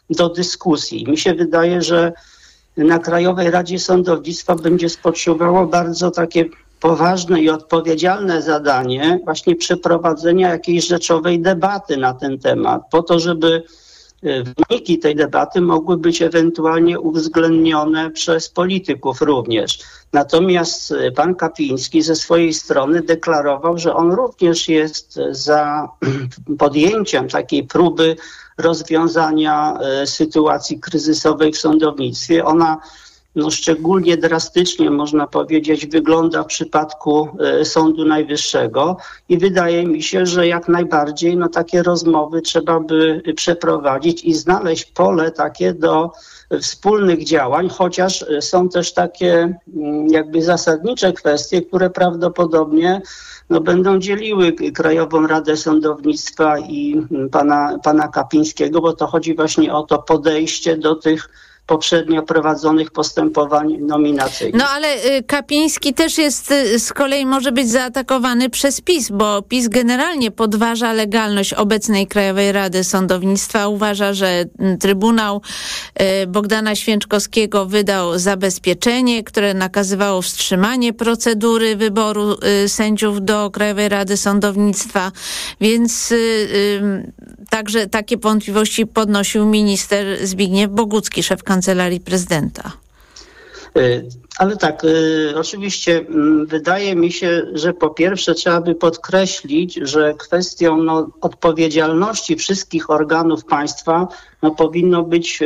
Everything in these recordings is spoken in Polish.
do dyskusji. Mi się wydaje, że na Krajowej Radzie Sądownictwa będzie spoczywało bardzo takie poważne i odpowiedzialne zadanie właśnie przeprowadzenia jakiejś rzeczowej debaty na ten temat, po to, żeby wyniki tej debaty mogły być ewentualnie uwzględnione przez polityków również. Natomiast pan Kapiński ze swojej strony deklarował, że on również jest za podjęciem takiej próby rozwiązania sytuacji kryzysowej w sądownictwie. Ona szczególnie drastycznie, można powiedzieć, wygląda w przypadku Sądu Najwyższego i wydaje mi się, że jak najbardziej takie rozmowy trzeba by przeprowadzić i znaleźć pole takie do wspólnych działań, chociaż są też takie jakby zasadnicze kwestie, które prawdopodobnie będą dzieliły Krajową Radę Sądownictwa i pana Kapińskiego, bo to chodzi właśnie o to podejście do tych poprzednio prowadzonych postępowań nominacyjnych. No ale Kapiński też jest z kolei może być zaatakowany przez PiS, bo PiS generalnie podważa legalność obecnej Krajowej Rady Sądownictwa. Uważa, że Trybunał Bogdana Święczkowskiego wydał zabezpieczenie, które nakazywało wstrzymanie procedury wyboru sędziów do Krajowej Rady Sądownictwa, więc także takie wątpliwości podnosił minister Zbigniew Bogucki, szef Kancelarii Prezydenta. Ale tak, oczywiście wydaje mi się, że po pierwsze trzeba by podkreślić, że kwestią odpowiedzialności wszystkich organów państwa powinno być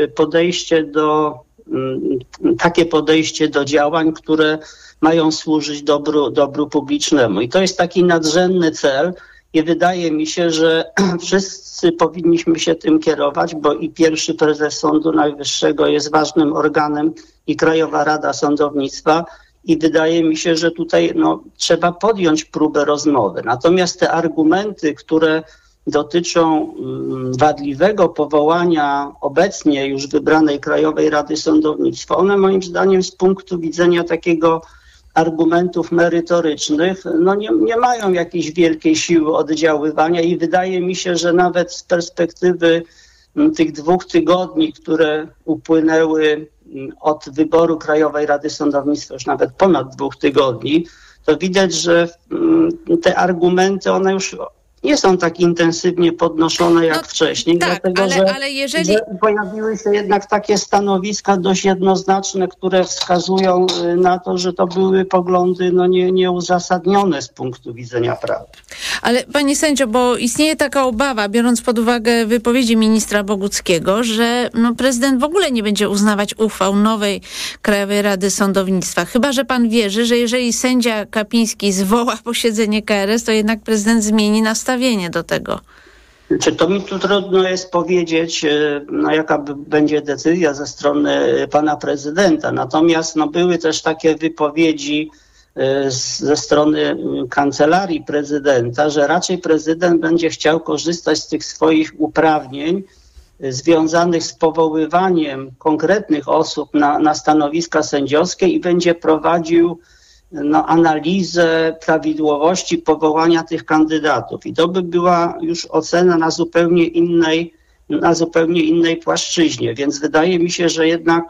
takie podejście do działań, które mają służyć dobru publicznemu. I to jest taki nadrzędny cel. I wydaje mi się, że wszyscy powinniśmy się tym kierować, bo i pierwszy prezes Sądu Najwyższego jest ważnym organem i Krajowa Rada Sądownictwa i wydaje mi się, że tutaj trzeba podjąć próbę rozmowy. Natomiast te argumenty, które dotyczą wadliwego powołania obecnie już wybranej Krajowej Rady Sądownictwa, one moim zdaniem z punktu widzenia takiego argumentów merytorycznych nie mają jakiejś wielkiej siły oddziaływania i wydaje mi się, że nawet z perspektywy tych 2 tygodni, które upłynęły od wyboru Krajowej Rady Sądownictwa, już nawet ponad 2 tygodni, to widać, że te argumenty, one już nie są tak intensywnie podnoszone jak wcześniej, tak, dlatego że pojawiły się jednak takie stanowiska dość jednoznaczne, które wskazują na to, że to były poglądy nieuzasadnione z punktu widzenia prawa. Ale panie sędzio, bo istnieje taka obawa, biorąc pod uwagę wypowiedzi ministra Boguckiego, że prezydent w ogóle nie będzie uznawać uchwał nowej Krajowej Rady Sądownictwa. Chyba że pan wierzy, że jeżeli sędzia Kapiński zwoła posiedzenie KRS, to jednak prezydent zmieni nastawienie do tego. To mi tu trudno jest powiedzieć, jaka będzie decyzja ze strony pana prezydenta. Natomiast były też takie wypowiedzi ze strony Kancelarii Prezydenta, że raczej prezydent będzie chciał korzystać z tych swoich uprawnień związanych z powoływaniem konkretnych osób na stanowiska sędziowskie i będzie prowadził analizę prawidłowości powołania tych kandydatów. I to by była już ocena na zupełnie innej płaszczyźnie. Więc wydaje mi się, że jednak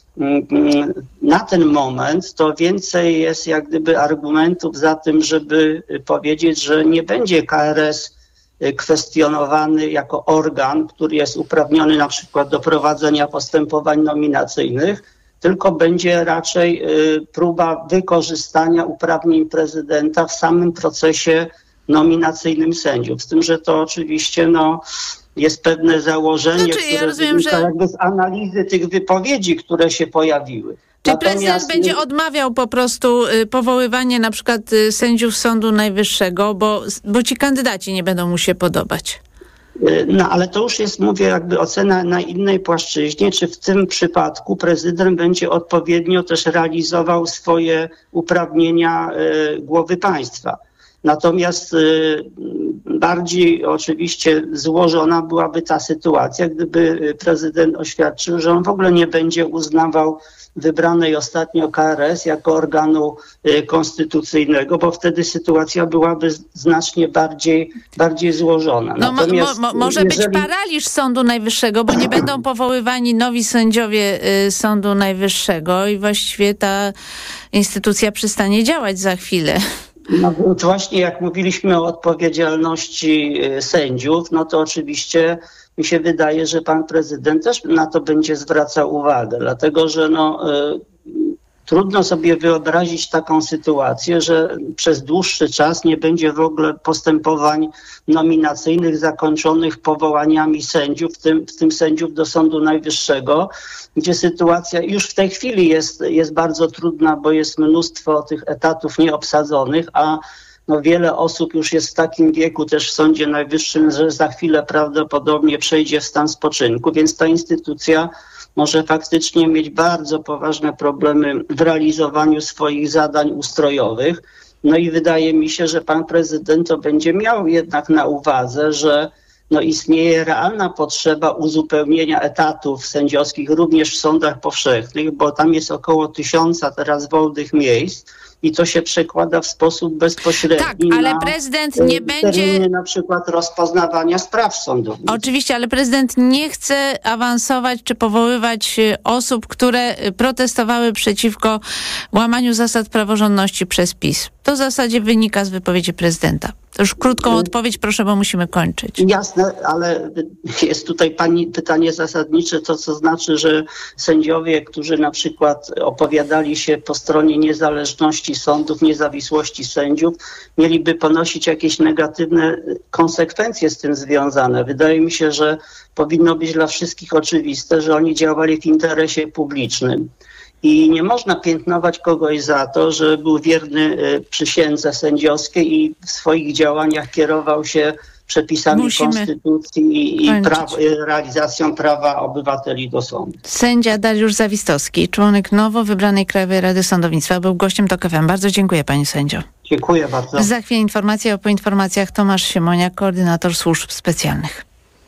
na ten moment to więcej jest jak gdyby argumentów za tym, żeby powiedzieć, że nie będzie KRS kwestionowany jako organ, który jest uprawniony na przykład do prowadzenia postępowań nominacyjnych, tylko będzie raczej próba wykorzystania uprawnień prezydenta w samym procesie nominacyjnym sędziów. Z tym, że to oczywiście jest pewne założenie, które wynika jakby z analizy tych wypowiedzi, które się pojawiły. Czy prezydent będzie odmawiał po prostu powoływania na przykład sędziów Sądu Najwyższego, bo ci kandydaci nie będą mu się podobać? Ale to już jest, mówię, jakby ocena na innej płaszczyźnie, czy w tym przypadku prezydent będzie odpowiednio też realizował swoje uprawnienia głowy państwa. Natomiast bardziej oczywiście złożona byłaby ta sytuacja, gdyby prezydent oświadczył, że on w ogóle nie będzie uznawał wybranej ostatnio KRS jako organu konstytucyjnego, bo wtedy sytuacja byłaby znacznie bardziej złożona. Natomiast może być paraliż Sądu Najwyższego, bo nie będą powoływani nowi sędziowie Sądu Najwyższego i właściwie ta instytucja przestanie działać za chwilę. No właśnie jak mówiliśmy o odpowiedzialności sędziów, no to oczywiście mi się wydaje, że pan prezydent też na to będzie zwracał uwagę, dlatego że trudno sobie wyobrazić taką sytuację, że przez dłuższy czas nie będzie w ogóle postępowań nominacyjnych zakończonych powołaniami sędziów, w tym sędziów do Sądu Najwyższego, gdzie sytuacja już w tej chwili jest bardzo trudna, bo jest mnóstwo tych etatów nieobsadzonych, a wiele osób już jest w takim wieku też w Sądzie Najwyższym, że za chwilę prawdopodobnie przejdzie w stan spoczynku, więc ta instytucja może faktycznie mieć bardzo poważne problemy w realizowaniu swoich zadań ustrojowych. No i wydaje mi się, że pan prezydent to będzie miał jednak na uwadze, że istnieje realna potrzeba uzupełnienia etatów sędziowskich również w sądach powszechnych, bo tam jest około 1000 teraz wolnych miejsc i to się przekłada w sposób bezpośredni ale prezydent nie będzie na przykład rozpoznawania spraw sądowych. Oczywiście, ale prezydent nie chce awansować czy powoływać osób, które protestowały przeciwko łamaniu zasad praworządności przez PiS. To w zasadzie wynika z wypowiedzi prezydenta. To już krótką odpowiedź proszę, bo musimy kończyć. Jasne, ale jest tutaj pani pytanie zasadnicze, to co znaczy, że sędziowie, którzy na przykład opowiadali się po stronie niezależności sądów, niezawisłości sędziów, mieliby ponosić jakieś negatywne konsekwencje z tym związane. Wydaje mi się, że powinno być dla wszystkich oczywiste, że oni działali w interesie publicznym. I nie można piętnować kogoś za to, że był wierny przysiędze sędziowskiej i w swoich działaniach kierował się przepisami konstytucji i realizacją prawa obywateli do sądu. Sędzia Dariusz Zawistowski, członek nowo wybranej Krajowej Rady Sądownictwa, był gościem TOK FM. Bardzo dziękuję, panie sędzio. Dziękuję bardzo. Za chwilę informacje, po informacjach Tomasz Siemoniak, koordynator służb specjalnych.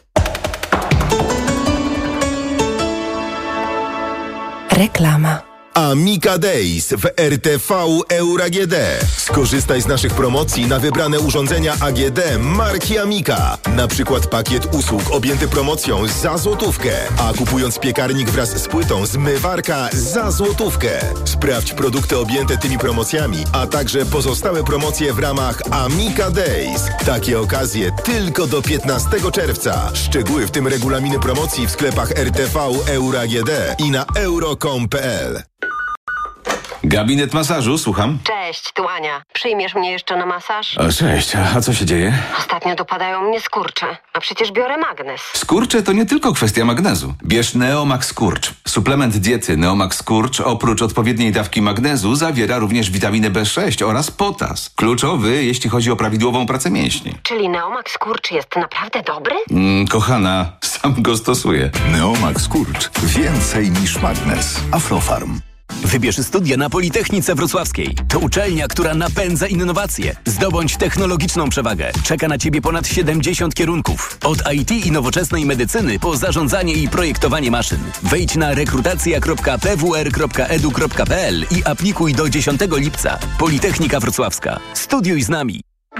Reklama. Amica Days w RTV Euro AGD. Skorzystaj z naszych promocji na wybrane urządzenia AGD marki Amica. Na przykład pakiet usług objęty promocją za złotówkę, a kupując piekarnik wraz z płytą zmywarka za złotówkę. Sprawdź produkty objęte tymi promocjami, a także pozostałe promocje w ramach Amica Days. Takie okazje tylko do 15 czerwca. Szczegóły w tym regulaminy promocji w sklepach RTV Euro AGD i na euro.com.pl. Gabinet masażu, słucham. Cześć, tu Ania. Przyjmiesz mnie jeszcze na masaż? O, cześć, a co się dzieje? Ostatnio dopadają mnie skurcze, a przecież biorę magnez. Skurcze to nie tylko kwestia magnezu. Bierz Neomax Skurcz. Suplement diety Neomax Skurcz oprócz odpowiedniej dawki magnezu zawiera również witaminę B6 oraz potas. Kluczowy, jeśli chodzi o prawidłową pracę mięśni. Czyli Neomax Skurcz jest naprawdę dobry? Kochana, sam go stosuję. Neomax Skurcz. Więcej niż magnez. Aflofarm. Wybierz studia na Politechnice Wrocławskiej. To uczelnia, która napędza innowacje. Zdobądź technologiczną przewagę. Czeka na Ciebie ponad 70 kierunków. Od IT i nowoczesnej medycyny po zarządzanie i projektowanie maszyn. Wejdź na rekrutacja.pwr.edu.pl i aplikuj do 10 lipca. Politechnika Wrocławska. Studiuj z nami.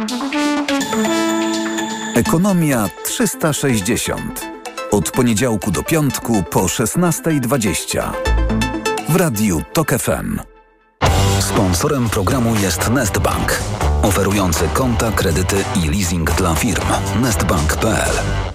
Ekonomia 360. Od poniedziałku do piątku po 16:20. W radiu TOK FM. Sponsorem programu jest Nestbank, oferujący konta, kredyty i leasing dla firm. Nestbank.pl.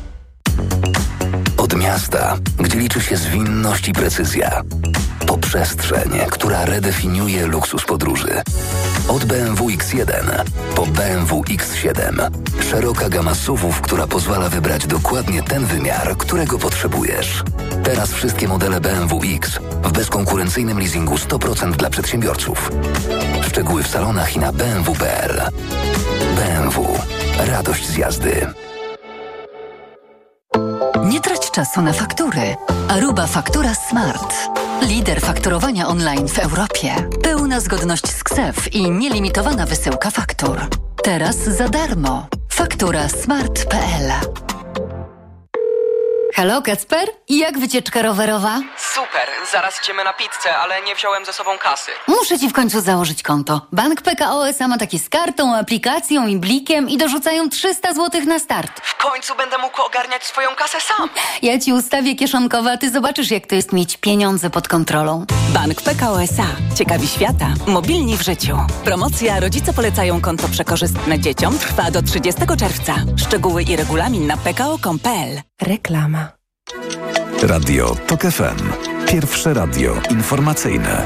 Od miasta, gdzie liczy się zwinność i precyzja, po przestrzeń, która redefiniuje luksus podróży. Od BMW X1 po BMW X7. Szeroka gama SUV-ów, która pozwala wybrać dokładnie ten wymiar, którego potrzebujesz. Teraz wszystkie modele BMW X w bezkonkurencyjnym leasingu 100% dla przedsiębiorców. Szczegóły w salonach i na BMW.pl. BMW. Radość z jazdy. Nie trać czasu na faktury. Aruba Faktura Smart. Lider fakturowania online w Europie. Pełna zgodność z KSeF i nielimitowana wysyłka faktur. Teraz za darmo. Faktura smart.pl. Halo, Kacper? Jak wycieczka rowerowa? Super, zaraz idziemy na pizzę, ale nie wziąłem ze sobą kasy. Muszę ci w końcu założyć konto. Bank PKO SA ma takie z kartą, aplikacją i blikiem i dorzucają 300 zł na start. W końcu będę mógł ogarniać swoją kasę sam. Ja ci ustawię kieszonkowe, a ty zobaczysz, jak to jest mieć pieniądze pod kontrolą. Bank PKO SA. Ciekawi świata. Mobilni w życiu. Promocja Rodzice polecają konto przekorzystne dzieciom trwa do 30 czerwca. Szczegóły i regulamin na pko.com.pl. Reklama. Radio TOK FM. Pierwsze radio informacyjne.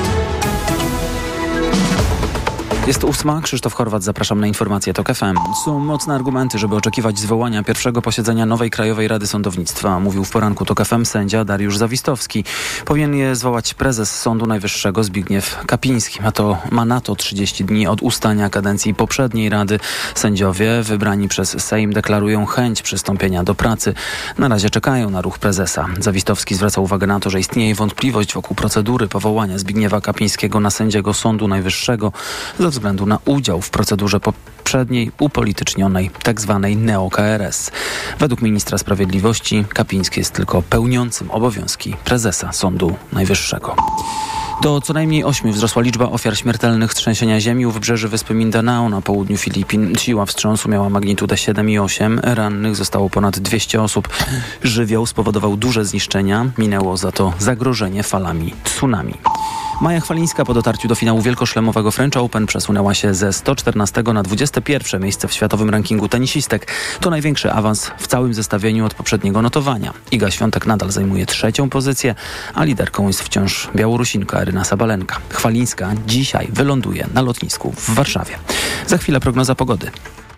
Jest 8. Krzysztof Horwat, zapraszam na informacje TOK FM. Są mocne argumenty, żeby oczekiwać zwołania pierwszego posiedzenia nowej Krajowej Rady Sądownictwa, mówił w poranku TOK FM sędzia Dariusz Zawistowski. Powinien je zwołać prezes Sądu Najwyższego Zbigniew Kapiński. Ma na to 30 dni od ustania kadencji poprzedniej Rady. Sędziowie wybrani przez Sejm deklarują chęć przystąpienia do pracy. Na razie czekają na ruch prezesa. Zawistowski zwraca uwagę na to, że istnieje wątpliwość wokół procedury powołania Zbigniewa Kapińskiego na sędziego Sądu Najwyższego ze względu na udział w procedurze poprzedniej upolitycznionej tzw. neo-KRS. Według ministra sprawiedliwości Kapiński jest tylko pełniącym obowiązki prezesa Sądu Najwyższego. Do co najmniej 8 wzrosła liczba ofiar śmiertelnych trzęsienia ziemi u wybrzeży wyspy Mindanao na południu Filipin. Siła wstrząsu miała magnitudę 7,8. Rannych zostało ponad 200 osób. Żywioł spowodował duże zniszczenia. Minęło za to zagrożenie falami tsunami. Maja Chwalińska po dotarciu do finału wielkoszlemowego French Open przesunęła się ze 114 na 21 miejsce w światowym rankingu tenisistek. To największy awans w całym zestawieniu od poprzedniego notowania. Iga Świątek nadal zajmuje 3. pozycję, a liderką jest wciąż Białorusinka Aryna Sabalenka. Chwalińska dzisiaj wyląduje na lotnisku w Warszawie. Za chwilę prognoza pogody.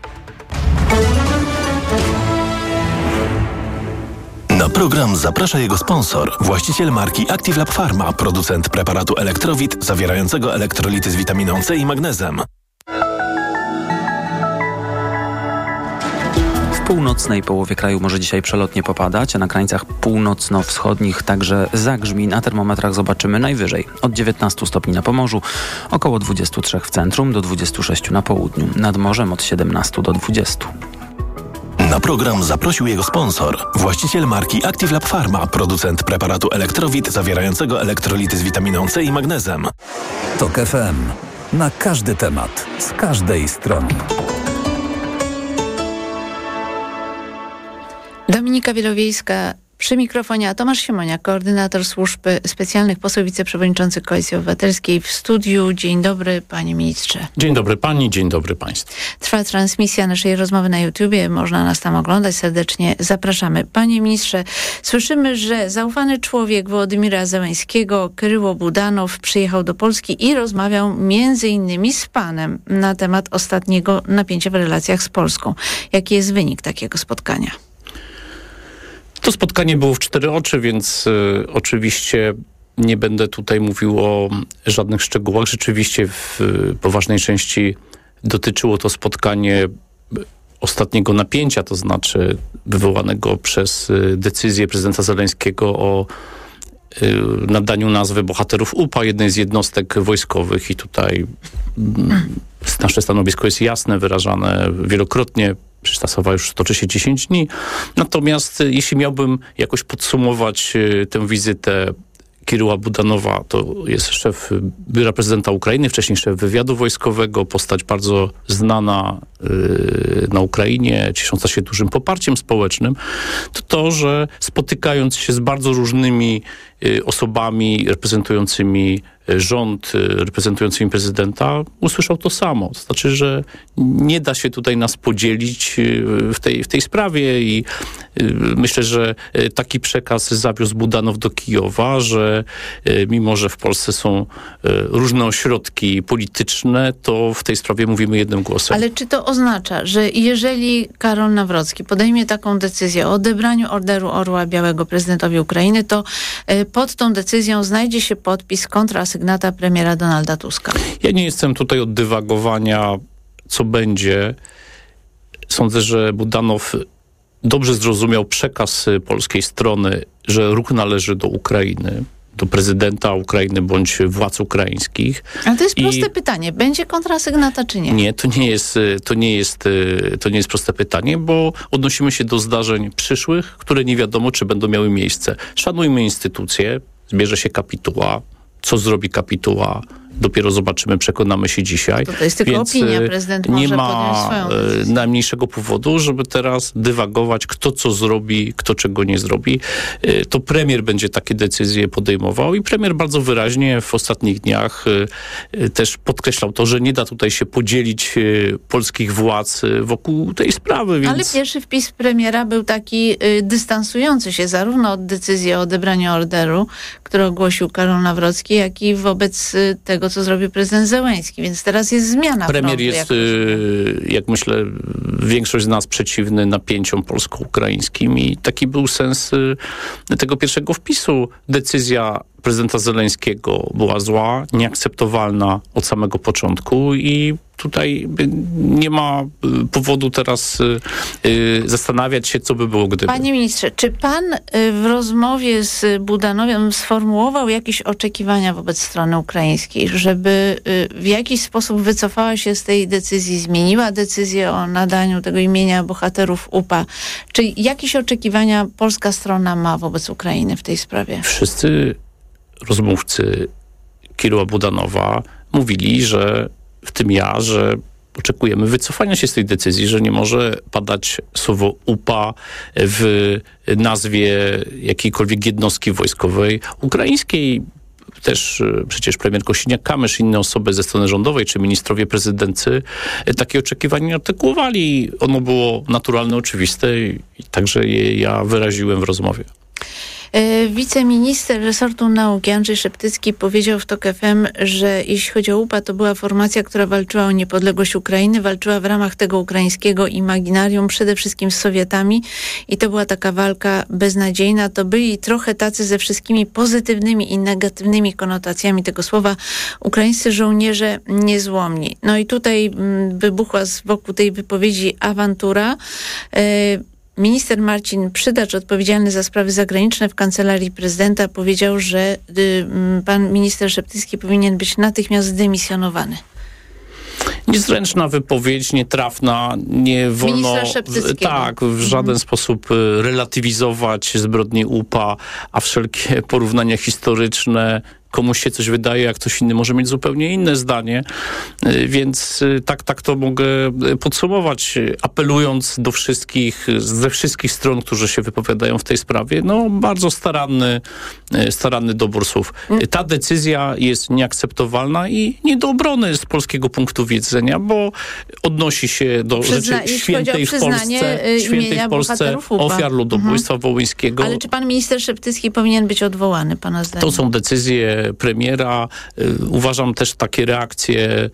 Na program zaprasza jego sponsor, właściciel marki Active Lab Pharma, producent preparatu Elektrowit zawierającego elektrolity z witaminą C i magnezem. W północnej połowie kraju może dzisiaj przelotnie popadać, a na krańcach północno-wschodnich także zagrzmi. Na termometrach zobaczymy najwyżej od 19 stopni na Pomorzu, około 23 w centrum do 26 na południu. Nad morzem od 17 do 20. Na program zaprosił jego sponsor, właściciel marki Active Lab Pharma, producent preparatu Elektrowit zawierającego elektrolity z witaminą C i magnezem. TOK FM. Na każdy temat, z każdej strony. Dominika Wielowiejska przy mikrofonie, a Tomasz Siemoniak, koordynator służb specjalnych, poseł wiceprzewodniczący Koalicji Obywatelskiej w studiu. Dzień dobry, panie ministrze. Dzień dobry pani, dzień dobry państwu. Trwa transmisja naszej rozmowy na YouTubie, można nas tam oglądać, serdecznie zapraszamy. Panie ministrze, słyszymy, że zaufany człowiek Wołodymyra Zełenskiego, Kyryło Budanow, przyjechał do Polski i rozmawiał między innymi z panem na temat ostatniego napięcia w relacjach z Polską. Jaki jest wynik takiego spotkania? To spotkanie było w 4 oczy, więc oczywiście nie będę tutaj mówił o żadnych szczegółach. Rzeczywiście w poważnej części dotyczyło to spotkanie ostatniego napięcia, to znaczy wywołanego przez decyzję prezydenta Zełenskiego o nadaniu nazwy bohaterów UPA, jednej z jednostek wojskowych, i tutaj nasze stanowisko jest jasne, wyrażane wielokrotnie. Przecież ta sprawa już toczy się 10 dni. Natomiast jeśli miałbym jakoś podsumować tę wizytę Kyryła Budanowa, to jest szef Biura Prezydenta Ukrainy, wcześniej szef wywiadu wojskowego, postać bardzo znana na Ukrainie, ciesząca się dużym poparciem społecznym, to, że spotykając się z bardzo różnymi osobami reprezentującymi rząd, reprezentującymi prezydenta, usłyszał to samo. To znaczy, że nie da się tutaj nas podzielić w tej sprawie i myślę, że taki przekaz zawiózł Budanow do Kijowa, że mimo, że w Polsce są różne ośrodki polityczne, to w tej sprawie mówimy jednym głosem. Ale czy to oznacza, że jeżeli Karol Nawrocki podejmie taką decyzję o odebraniu Orderu Orła Białego prezydentowi Ukrainy, to pod tą decyzją znajdzie się podpis kontrasygnata premiera Donalda Tuska? Ja nie jestem tutaj od dywagowania, co będzie. Sądzę, że Budanow dobrze zrozumiał przekaz polskiej strony, że ruch należy do Ukrainy. do prezydenta Ukrainy bądź władz ukraińskich. Ale to jest proste pytanie. Będzie kontrasygnata czy nie? Nie, to nie jest proste pytanie, bo odnosimy się do zdarzeń przyszłych, które nie wiadomo, czy będą miały miejsce. Szanujmy instytucje, zbierze się kapituła. Co zrobi kapituła? Dopiero zobaczymy, przekonamy się dzisiaj. To jest tylko opinia, prezydent może podjąć swoją decyzję. Nie ma najmniejszego powodu, żeby teraz dywagować, kto co zrobi, kto czego nie zrobi. To premier będzie takie decyzje podejmował i premier bardzo wyraźnie w ostatnich dniach też podkreślał to, że nie da tutaj się podzielić polskich władz wokół tej sprawy. Więc... Ale pierwszy wpis premiera był taki dystansujący się zarówno od decyzji o odebraniu orderu, który ogłosił Karol Nawrocki, jak i wobec tego, co zrobił prezydent Zełenski. Więc teraz jest zmiana. Premier jest, jak myślę, większość z nas przeciwny napięciom polsko-ukraińskim i taki był sens tego pierwszego wpisu. Decyzja prezydenta Zełenskiego była zła, nieakceptowalna od samego początku i tutaj nie ma powodu teraz zastanawiać się, co by było gdyby. Panie ministrze, czy pan w rozmowie z Budanowem sformułował jakieś oczekiwania wobec strony ukraińskiej, żeby w jakiś sposób wycofała się z tej decyzji, zmieniła decyzję o nadaniu tego imienia bohaterów UPA? Czy jakieś oczekiwania polska strona ma wobec Ukrainy w tej sprawie? Wszyscy rozmówcy Kiryła Budanowa mówili, że w tym ja, że oczekujemy wycofania się z tej decyzji, że nie może padać słowo UPA w nazwie jakiejkolwiek jednostki wojskowej ukraińskiej. Też przecież premier Kosiniak-Kamysz, inne osoby ze strony rządowej, czy ministrowie prezydency takie oczekiwania artykułowali. Ono było naturalne, oczywiste i także je ja wyraziłem w rozmowie. Wiceminister resortu nauki Andrzej Szeptycki powiedział w TOK FM, że jeśli chodzi o UPA, to była formacja, która walczyła o niepodległość Ukrainy, walczyła w ramach tego ukraińskiego imaginarium, przede wszystkim z Sowietami i to była taka walka beznadziejna. To byli trochę tacy ze wszystkimi pozytywnymi i negatywnymi konotacjami tego słowa ukraińscy żołnierze niezłomni. No i tutaj wybuchła wokół tej wypowiedzi awantura. Minister Marcin Przydacz, odpowiedzialny za sprawy zagraniczne w Kancelarii Prezydenta, powiedział, że pan minister Szeptycki powinien być natychmiast zdymisjonowany. Niezręczna wypowiedź, nietrafna, nie wolno w żaden sposób relatywizować zbrodni UPA, a wszelkie porównania historyczne, komuś się coś wydaje, jak ktoś inny może mieć zupełnie inne zdanie. Więc tak to mogę podsumować, apelując do wszystkich, ze wszystkich stron, którzy się wypowiadają w tej sprawie, bardzo staranny dobór słów. Ta decyzja jest nieakceptowalna i nie do obrony z polskiego punktu widzenia, bo odnosi się do rzeczy świętej w Polsce ofiar ludobójstwa wołyńskiego. Ale czy pan minister Szeptycki powinien być odwołany, pana zdaniem? To są decyzje premiera. Uważam też takie reakcje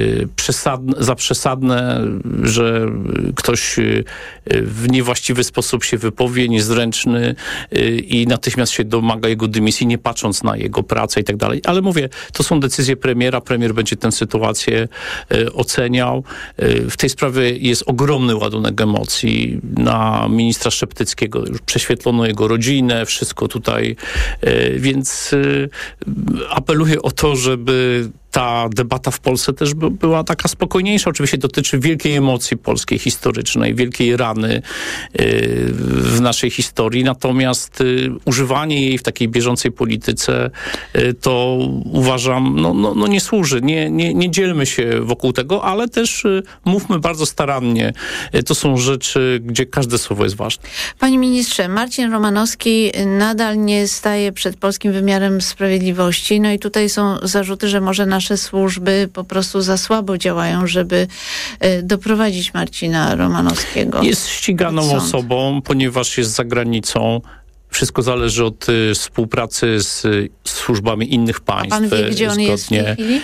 za przesadne, że ktoś w niewłaściwy sposób się wypowie, niezręczny i natychmiast się domaga jego dymisji, nie patrząc na jego pracę i tak dalej. Ale mówię, to są decyzje premiera. Premier będzie tę sytuację oceniał. W tej sprawie jest ogromny ładunek emocji na ministra Szeptyckiego. Już prześwietlono jego rodzinę, wszystko tutaj, więc apeluję o to, żeby ta debata w Polsce też była taka spokojniejsza. Oczywiście dotyczy wielkiej emocji polskiej, historycznej, wielkiej rany w naszej historii. Natomiast używanie jej w takiej bieżącej polityce to uważam, nie służy. Nie dzielmy się wokół tego, ale też mówmy bardzo starannie. To są rzeczy, gdzie każde słowo jest ważne. Panie ministrze, Marcin Romanowski nadal nie staje przed polskim wymiarem sprawiedliwości. No i tutaj są zarzuty, że może nasze służby po prostu za słabo działają, żeby doprowadzić Marcina Romanowskiego. Jest ściganą osobą, ponieważ jest za granicą. Wszystko zależy od współpracy z służbami innych państw. A pan wie, gdzie on jest w tej chwili?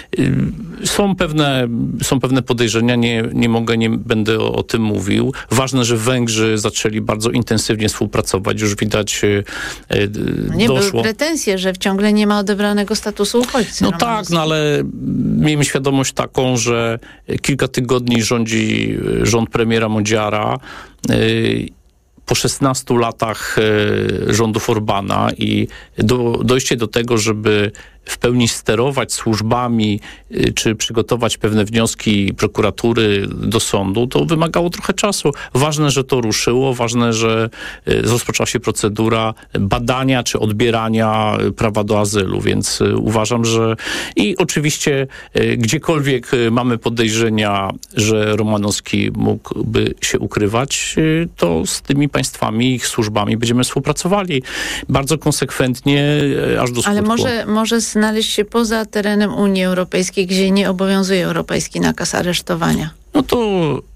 Są pewne podejrzenia, nie będę o tym mówił. Ważne, że Węgrzy zaczęli bardzo intensywnie współpracować. Już widać doszło. Były pretensje, że ciągle nie ma odebranego statusu uchodźcy. Ale miejmy świadomość taką, że kilka tygodni rządzi rząd premiera Modziara. po 16 latach rządów Orbana i dojście do tego, żeby w pełni sterować służbami, czy przygotować pewne wnioski prokuratury do sądu, to wymagało trochę czasu. Ważne, że to ruszyło, ważne, że rozpoczęła się procedura badania czy odbierania prawa do azylu, więc uważam, że i oczywiście gdziekolwiek mamy podejrzenia, że Romanowski mógłby się ukrywać, to z tymi państwami, ich służbami będziemy współpracowali bardzo konsekwentnie, aż do skutku. Ale może znaleźć się poza terenem Unii Europejskiej, gdzie nie obowiązuje europejski nakaz aresztowania. No to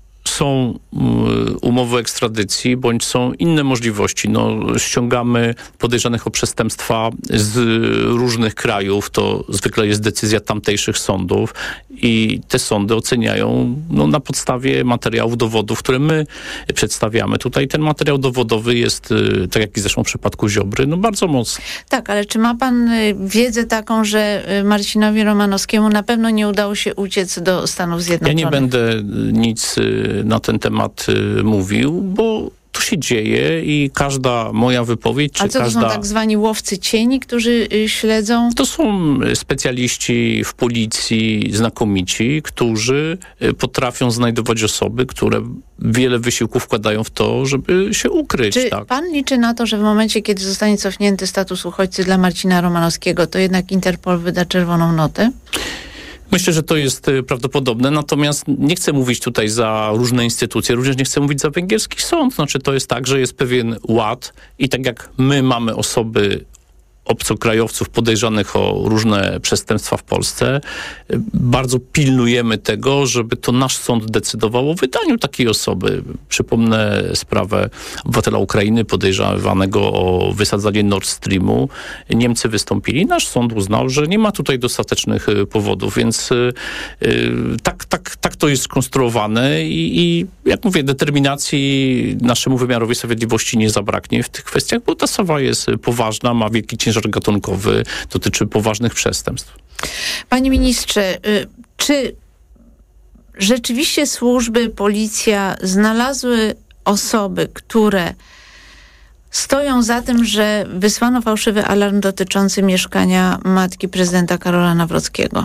są umowy ekstradycji, bądź są inne możliwości. Ściągamy podejrzanych o przestępstwa z różnych krajów. To zwykle jest decyzja tamtejszych sądów i te sądy oceniają na podstawie materiałów, dowodów, które my przedstawiamy. Tutaj ten materiał dowodowy jest, tak jak i zresztą w przypadku Ziobry, bardzo mocny. Tak, ale czy ma pan wiedzę taką, że Marcinowi Romanowskiemu na pewno nie udało się uciec do Stanów Zjednoczonych? Ja nie będę nic na ten temat mówił, bo to się dzieje i każda moja wypowiedź... A co to są tak zwani łowcy cieni, którzy śledzą? To są specjaliści w policji znakomici, którzy potrafią znajdować osoby, które wiele wysiłków wkładają w to, żeby się ukryć. Czy pan liczy na to, że w momencie, kiedy zostanie cofnięty status uchodźcy dla Marcina Romanowskiego, to jednak Interpol wyda czerwoną notę? Myślę, że to jest prawdopodobne, natomiast nie chcę mówić tutaj za różne instytucje, również nie chcę mówić za węgierski sąd. Znaczy to jest tak, że jest pewien ład i tak jak my mamy osoby obcokrajowców podejrzanych o różne przestępstwa w Polsce, bardzo pilnujemy tego, żeby to nasz sąd decydował o wydaniu takiej osoby. Przypomnę sprawę obywatela Ukrainy podejrzewanego o wysadzanie Nord Streamu. Niemcy wystąpili. Nasz sąd uznał, że nie ma tutaj dostatecznych powodów, więc tak to jest skonstruowane i jak mówię, determinacji naszemu wymiarowi sprawiedliwości nie zabraknie w tych kwestiach, bo ta sprawa jest poważna, ma wielki ciężar gatunkowy, dotyczy poważnych przestępstw. Panie ministrze, czy rzeczywiście służby, policja znalazły osoby, które stoją za tym, że wysłano fałszywy alarm dotyczący mieszkania matki prezydenta Karola Nawrockiego?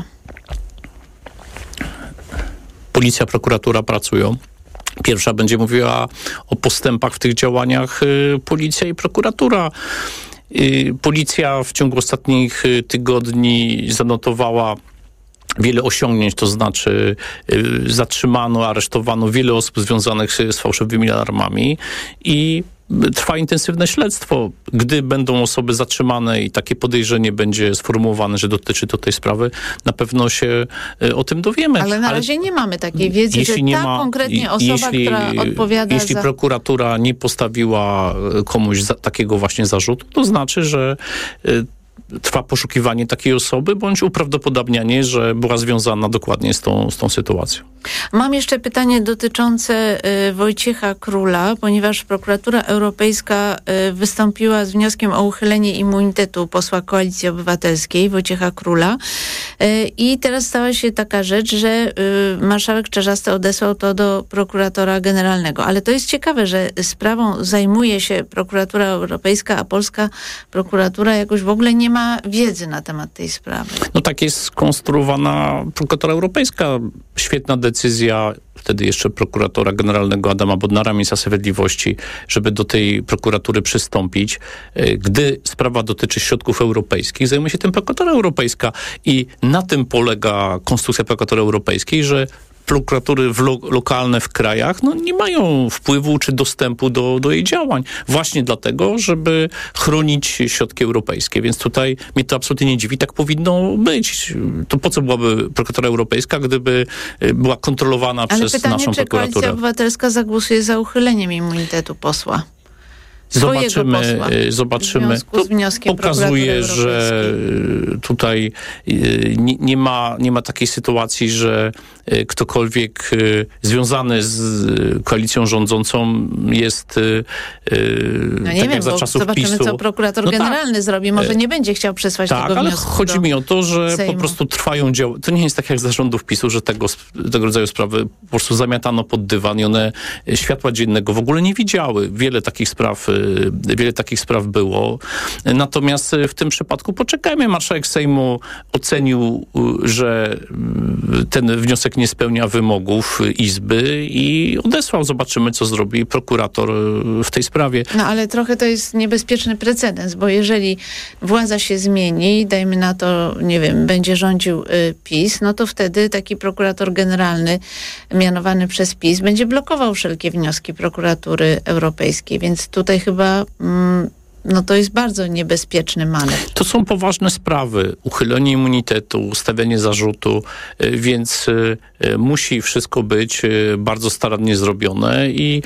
Policja, prokuratura pracują. Pierwsza będzie mówiła o postępach w tych działaniach policja i prokuratura. Policja w ciągu ostatnich tygodni zanotowała wiele osiągnięć, to znaczy zatrzymano, aresztowano wiele osób związanych z fałszywymi alarmami i trwa intensywne śledztwo. Gdy będą osoby zatrzymane i takie podejrzenie będzie sformułowane, że dotyczy to tej sprawy, na pewno się o tym dowiemy. Ale na razie nie mamy takiej wiedzy, że konkretnie osoba, która odpowiada Jeśli za... prokuratura nie postawiła komuś takiego właśnie zarzutu, to znaczy, że trwa poszukiwanie takiej osoby, bądź uprawdopodobnianie, że była związana dokładnie z tą sytuacją. Mam jeszcze pytanie dotyczące Wojciecha Króla, ponieważ prokuratura europejska wystąpiła z wnioskiem o uchylenie immunitetu posła Koalicji Obywatelskiej Wojciecha Króla i teraz stała się taka rzecz, że marszałek Czarzasty odesłał to do prokuratora generalnego. Ale to jest ciekawe, że sprawą zajmuje się prokuratura europejska, a polska prokuratura jakoś w ogóle nie ma wiedzy na temat tej sprawy. No tak jest skonstruowana prokuratura europejska. Świetna decyzja wtedy jeszcze prokuratora generalnego Adama Bodnara, ministra sprawiedliwości, żeby do tej prokuratury przystąpić. Gdy sprawa dotyczy środków europejskich, zajmuje się tym prokuratura europejska i na tym polega konstrukcja prokuratury europejskiej, że prokuratury lokalne w krajach nie mają wpływu czy dostępu do jej działań. Właśnie dlatego, żeby chronić środki europejskie. Więc tutaj mnie to absolutnie nie dziwi. Tak powinno być. To po co byłaby prokuratura europejska, gdyby była kontrolowana przez naszą prokuraturę? Ale pytanie, czy Koalicja Obywatelska zagłosuje za uchyleniem immunitetu posła? Zobaczymy. To pokazuje, że tutaj nie ma takiej sytuacji, że ktokolwiek związany z koalicją rządzącą jest no nie tak wiem, jak za czasów zobaczymy, PiS-u. co prokurator generalny zrobi. Może nie będzie chciał przesłać tego wniosku. Tak, ale chodzi mi o to, że Sejmu. po prostu trwają działania. To nie jest tak jak za rządów PiS-u, że tego rodzaju sprawy po prostu zamiatano pod dywan i one światła dziennego w ogóle nie widziały. Wiele takich spraw było. Natomiast w tym przypadku poczekajmy. Marszałek Sejmu ocenił, że ten wniosek nie spełnia wymogów Izby i odesłał. Zobaczymy, co zrobi prokurator w tej sprawie. No ale trochę to jest niebezpieczny precedens, bo jeżeli władza się zmieni, dajmy na to, nie wiem, będzie rządził PiS, no to wtedy taki prokurator generalny mianowany przez PiS będzie blokował wszelkie wnioski prokuratury europejskiej, więc tutaj chyba no to jest bardzo niebezpieczny manewr. To są poważne sprawy. Uchylenie immunitetu, stawianie zarzutu, więc musi wszystko być bardzo starannie zrobione i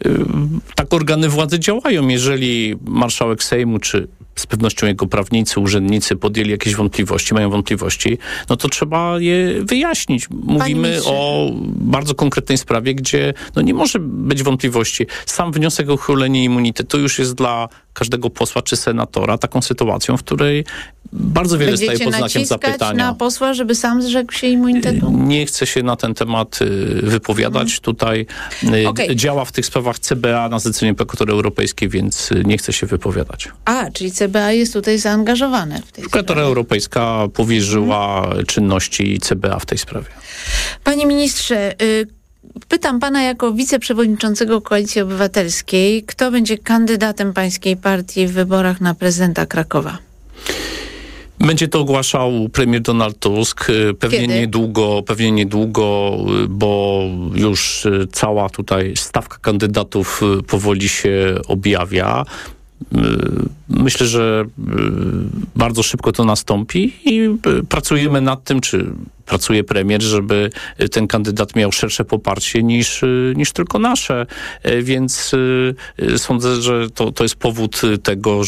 tak organy władzy działają. Jeżeli marszałek Sejmu, czy z pewnością jego prawnicy, urzędnicy podjęli jakieś wątpliwości, mają wątpliwości, no to trzeba je wyjaśnić. Mówimy o bardzo konkretnej sprawie, gdzie no nie może być wątpliwości. Sam wniosek o uchylenie immunitetu już jest dla każdego posła czy senatora taką sytuacją, w której bardzo wiele staje pod znakiem zapytania. Na posła, żeby sam zrzekł się immunitetu? Nie chcę się na ten temat wypowiadać. Tutaj działa w tych sprawach CBA na zlecenie prokuratury europejskiej, więc nie chcę się wypowiadać. Czyli CBA jest tutaj zaangażowane w tej Prokuratura Europejska powierzyła czynności CBA w tej sprawie. Panie ministrze, pytam pana jako wiceprzewodniczącego Koalicji Obywatelskiej, kto będzie kandydatem pańskiej partii w wyborach na prezydenta Krakowa? Będzie to ogłaszał premier Donald Tusk. Pewnie niedługo, bo już cała tutaj stawka kandydatów powoli się objawia. Myślę, że bardzo szybko to nastąpi i pracujemy nad tym, czy pracuje premier, żeby ten kandydat miał szersze poparcie niż tylko nasze. Więc sądzę, że to jest powód tego,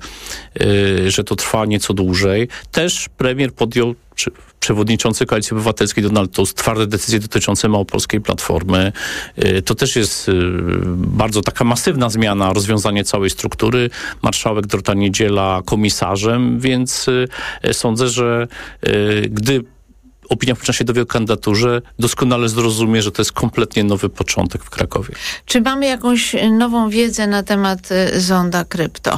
że to trwa nieco dłużej. Też premier podjął, czy przewodniczący Koalicji Obywatelskiej Donald Tusk twarde decyzje dotyczące małopolskiej Platformy. To też jest bardzo taka masywna zmiana, rozwiązanie całej struktury. Marszałek Dorota Niedziela komisarzem, więc sądzę, że gdy opinia publiczna się dowie o kandydaturze, doskonale zrozumie, że to jest kompletnie nowy początek w Krakowie. Czy mamy jakąś nową wiedzę na temat zonda krypto?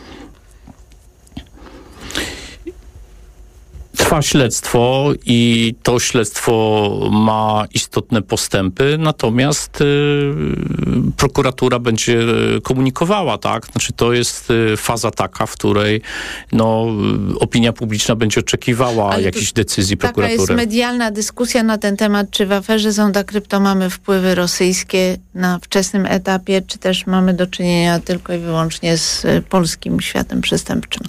Trwa śledztwo i to śledztwo ma istotne postępy, natomiast prokuratura będzie komunikowała, tak? Znaczy to jest faza taka, w której opinia publiczna będzie oczekiwała jakichś decyzji prokuratury. Taka jest medialna dyskusja na ten temat, czy w aferze zonda krypto mamy wpływy rosyjskie na wczesnym etapie, czy też mamy do czynienia tylko i wyłącznie z polskim światem przestępczym.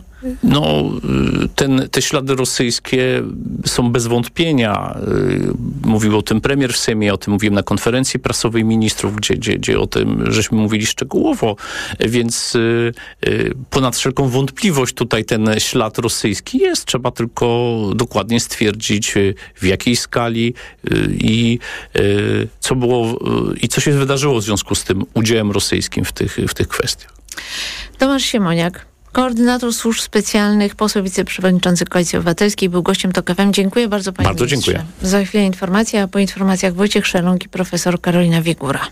Te ślady rosyjskie są bez wątpienia. Mówił o tym premier w Sejmie, o tym mówiłem na konferencji prasowej ministrów, gdzie o tym żeśmy mówili szczegółowo, więc ponad wszelką wątpliwość tutaj ten ślad rosyjski jest. Trzeba tylko dokładnie stwierdzić, w jakiej skali i co było i co się wydarzyło w związku z tym udziałem rosyjskim w tych kwestiach. Tomasz Siemoniak, koordynator służb specjalnych, poseł wiceprzewodniczący Koalicji Obywatelskiej, był gościem TOK FM. Dziękuję bardzo, panie ministrze. Dziękuję. Za chwilę informacja, a po informacjach Wojciech Szelung i profesor Karolina Wiegura.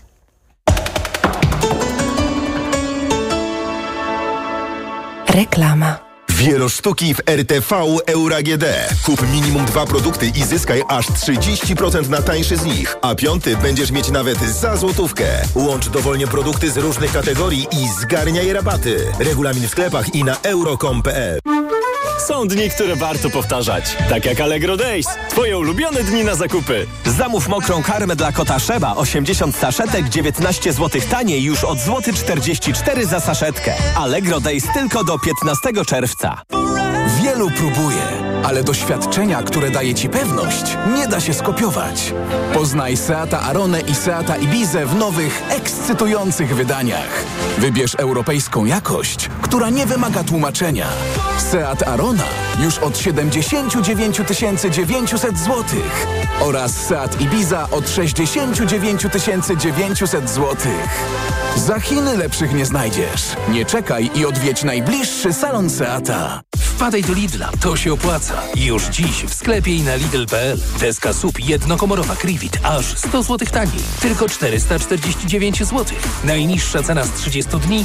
Reklama. Wielosztuki w RTV Euro AGD. Kup minimum 2 produkty i zyskaj aż 30% na tańszy z nich. A 5 będziesz mieć nawet za złotówkę. Łącz dowolnie produkty z różnych kategorii i zgarniaj rabaty. Regulamin w sklepach i na euro.com.pl. Są dni, które warto powtarzać. Tak jak Allegro Days. Twoje ulubione dni na zakupy. Zamów mokrą karmę dla kota Sheba 80 saszetek 19 zł taniej już od złoty 44 za saszetkę. Allegro Days tylko do 15 czerwca. Wielu Wielu próbuje, ale doświadczenia, które daje Ci pewność, nie da się skopiować. Poznaj Seata Aronę i Seata Ibizę w nowych, ekscytujących wydaniach. Wybierz europejską jakość, która nie wymaga tłumaczenia. Seat Arona już od 79 900 zł oraz Seat Ibiza od 69 900 zł. Za Chiny lepszych nie znajdziesz. Nie czekaj i odwiedź najbliższy salon Seata. Wpadaj do Lidla, to się opłaca. Już dziś w sklepie i na Lidl.pl. Deska SUP jednokomorowa Krivit aż 100 zł taniej. Tylko 449 zł. Najniższa cena z 30 dni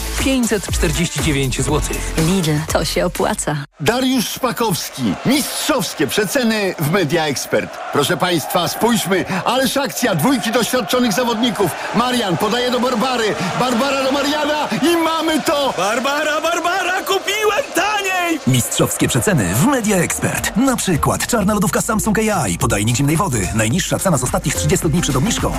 549 zł. Lidl, to się opłaca. Dariusz Szpakowski. Mistrzowskie przeceny w Media Expert. Proszę Państwa, spójrzmy. Ależ akcja, dwójki doświadczonych zawodników. Marian podaje do Barbary. Barbara do Mariana i mamy to! Barbara, kupiłem taniej! Mistrzowskie przeceny w Media Expert. Na przykład czarna lodówka Samsung AI, podajnik zimnej wody. Najniższa cena z ostatnich 30 dni przed obniżką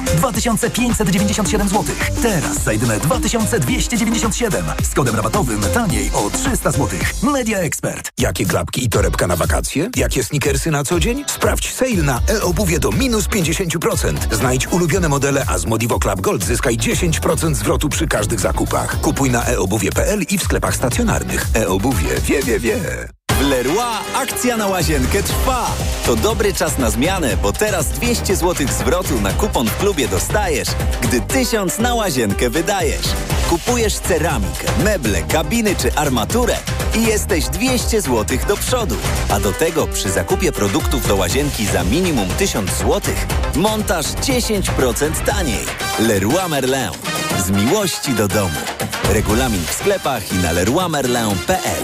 2597 zł. Teraz za jedyne 2297. Z kodem rabatowym taniej o 300 zł. Media Expert. Jakie klapki i torebka na wakacje? Jakie sneakersy na co dzień? Sprawdź sale na e-obuwie do minus 50%. Znajdź ulubione modele, a z Modivo Club Gold zyskaj 10% zwrotu przy każdych zakupach. Kupuj na eobuwie.pl i w sklepach stacjonarnych. E-obuwie wie. W Leroy akcja na łazienkę trwa. To dobry czas na zmianę, bo teraz 200 zł zwrotu na kupon w klubie dostajesz, gdy 1000 na łazienkę wydajesz. Kupujesz ceramikę, meble, kabiny czy armaturę i jesteś 200 zł do przodu. A do tego przy zakupie produktów do łazienki za minimum 1000 zł montaż 10% taniej. Leroy Merlin. Z miłości do domu. Regulamin w sklepach i na leroymerlin.pl.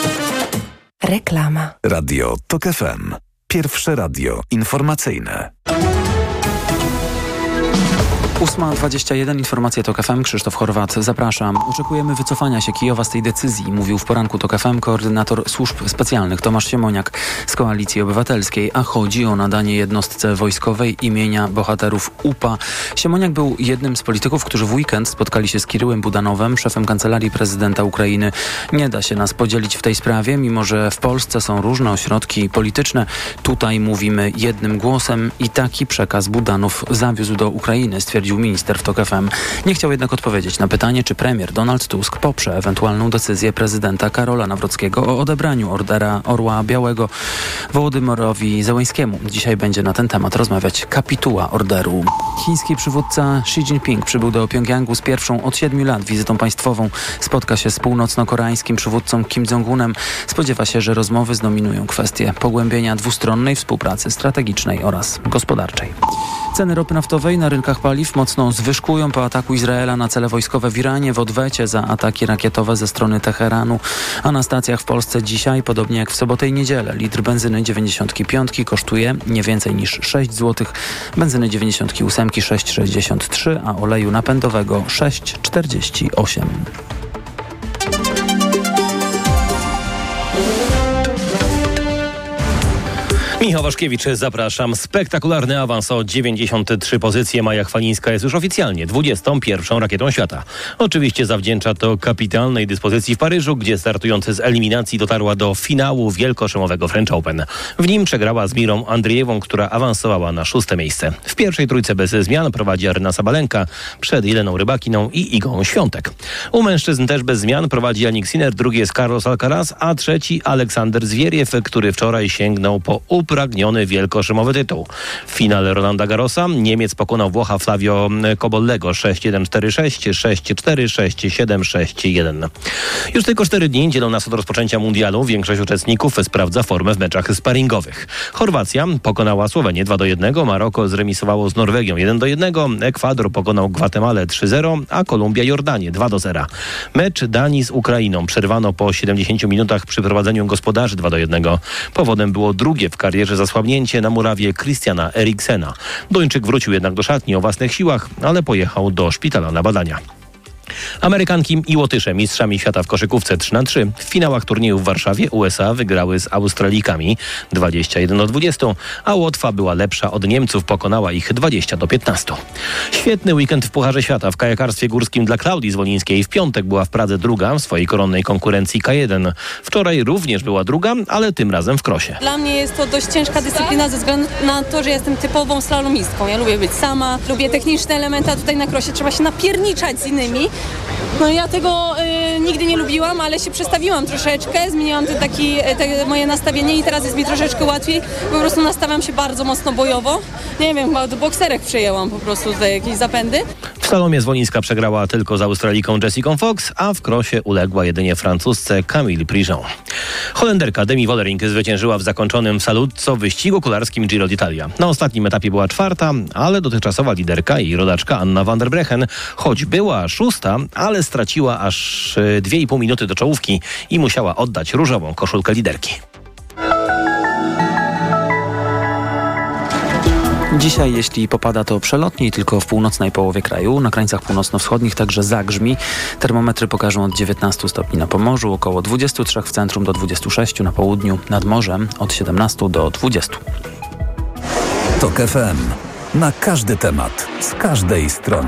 Reklama. Radio TOK FM. Pierwsze radio informacyjne. 8:21, informacje TOK FM, Krzysztof Horwat, zapraszam. Oczekujemy wycofania się Kijowa z tej decyzji, mówił w poranku TOK FM koordynator służb specjalnych Tomasz Siemoniak z Koalicji Obywatelskiej, a chodzi o nadanie jednostce wojskowej imienia bohaterów UPA. Siemoniak był jednym z polityków, którzy w weekend spotkali się z Kiryłem Budanowem, szefem Kancelarii Prezydenta Ukrainy. Nie da się nas podzielić w tej sprawie, mimo że w Polsce są różne ośrodki polityczne. Tutaj mówimy jednym głosem i taki przekaz Budanów zawiózł do Ukrainy, stwierdził minister w TOK FM. Nie chciał jednak odpowiedzieć na pytanie, czy premier Donald Tusk poprze ewentualną decyzję prezydenta Karola Nawrockiego o odebraniu ordera Orła Białego Wołodymyrowi Zełenskiemu. Dzisiaj będzie na ten temat rozmawiać kapituła orderu. Chiński przywódca Xi Jinping przybył do Pjongjangu z pierwszą od 7 lat wizytą państwową. Spotka się z północno-koreańskim przywódcą Kim Jong-unem. Spodziewa się, że rozmowy zdominują kwestie pogłębienia dwustronnej współpracy strategicznej oraz gospodarczej. Ceny ropy naftowej na rynkach paliw mocno zwyżkują po ataku Izraela na cele wojskowe w Iranie w odwecie za ataki rakietowe ze strony Teheranu. A na stacjach w Polsce dzisiaj, podobnie jak w sobotę i niedzielę, litr benzyny 95 kosztuje nie więcej niż 6 zł, benzyny 98 6,63, a oleju napędowego 6,48. Michał Waszkiewicz, zapraszam. Spektakularny awans o 93 pozycje. Maja Chwalińska jest już oficjalnie 21. rakietą świata. Oczywiście zawdzięcza to kapitalnej dyspozycji w Paryżu, gdzie startujący z eliminacji dotarła do finału wielkoszymowego French Open. W nim przegrała z Mirą Andrijewą, która awansowała na 6. miejsce. W pierwszej trójce bez zmian prowadzi Aryna Sabalenka przed Jeleną Rybakiną i Igą Świątek. U mężczyzn też bez zmian prowadzi Jannik Sinner, drugi jest Carlos Alcaraz, a trzeci Aleksander Zwieriew, który wczoraj sięgnął po upragniony wielkoszymowy tytuł. W finale Rolanda Garrosa Niemiec pokonał Włocha Flavio Cobollego 6-1, 4-6, 6-4, 6-7, 6-1. Już tylko 4 dni dzielą nas od rozpoczęcia mundialu. Większość uczestników sprawdza formę w meczach sparingowych. Chorwacja pokonała Słowenię 2-1, Maroko zremisowało z Norwegią 1-1, Ekwador pokonał Gwatemalę 3-0, a Kolumbia Jordanię 2-0. Mecz Danii z Ukrainą przerwano po 70 minutach przy prowadzeniu gospodarzy 2-1. Powodem było drugie w karierze zasłabnięcie na murawie Christiana Eriksena. Duńczyk wrócił jednak do szatni o własnych siłach, ale pojechał do szpitala na badania. Amerykanki i Łotysze mistrzami świata w koszykówce 3-3. W finałach turnieju w Warszawie USA wygrały z Australijkami 21-20, a Łotwa była lepsza od Niemców, pokonała ich 20-15. Świetny weekend w Pucharze Świata w kajakarstwie górskim dla Klaudii Zwolińskiej. W piątek była w Pradze druga w swojej koronnej konkurencji K1. Wczoraj również była druga, ale tym razem w krosie. Dla mnie jest to dość ciężka dyscyplina ze względu na to, że jestem typową slalomistką. Ja lubię być sama, lubię techniczne elementy, a tutaj na krosie trzeba się napierniczać z innymi. No ja tego nigdy nie lubiłam, ale się przestawiłam troszeczkę, zmieniłam moje nastawienie i teraz jest mi troszeczkę łatwiej. Po prostu nastawiam się bardzo mocno bojowo. Nie wiem, chyba do bokserek przejęłam po prostu tutaj jakieś zapędy. W slalomie Zwolińska przegrała tylko z Australijką Jessicą Fox, a w krosie uległa jedynie Francuzce Camille Prigent. Holenderka Demi Vollering zwyciężyła w zakończonym w Saluzzo wyścigu kolarskim Giro d'Italia. Na ostatnim etapie była czwarta, ale dotychczasowa liderka i rodaczka Anna van der Breggen, choć była szósta, ale straciła aż 2,5 minuty do czołówki i musiała oddać różową koszulkę liderki. Dzisiaj, jeśli popada, to przelotnie, tylko w północnej połowie kraju. Na krańcach północno-wschodnich także zagrzmi. Termometry pokażą od 19 stopni na Pomorzu, około 23 w centrum do 26 na południu, nad morzem od 17 do 20. TOK FM. Na każdy temat, z każdej strony.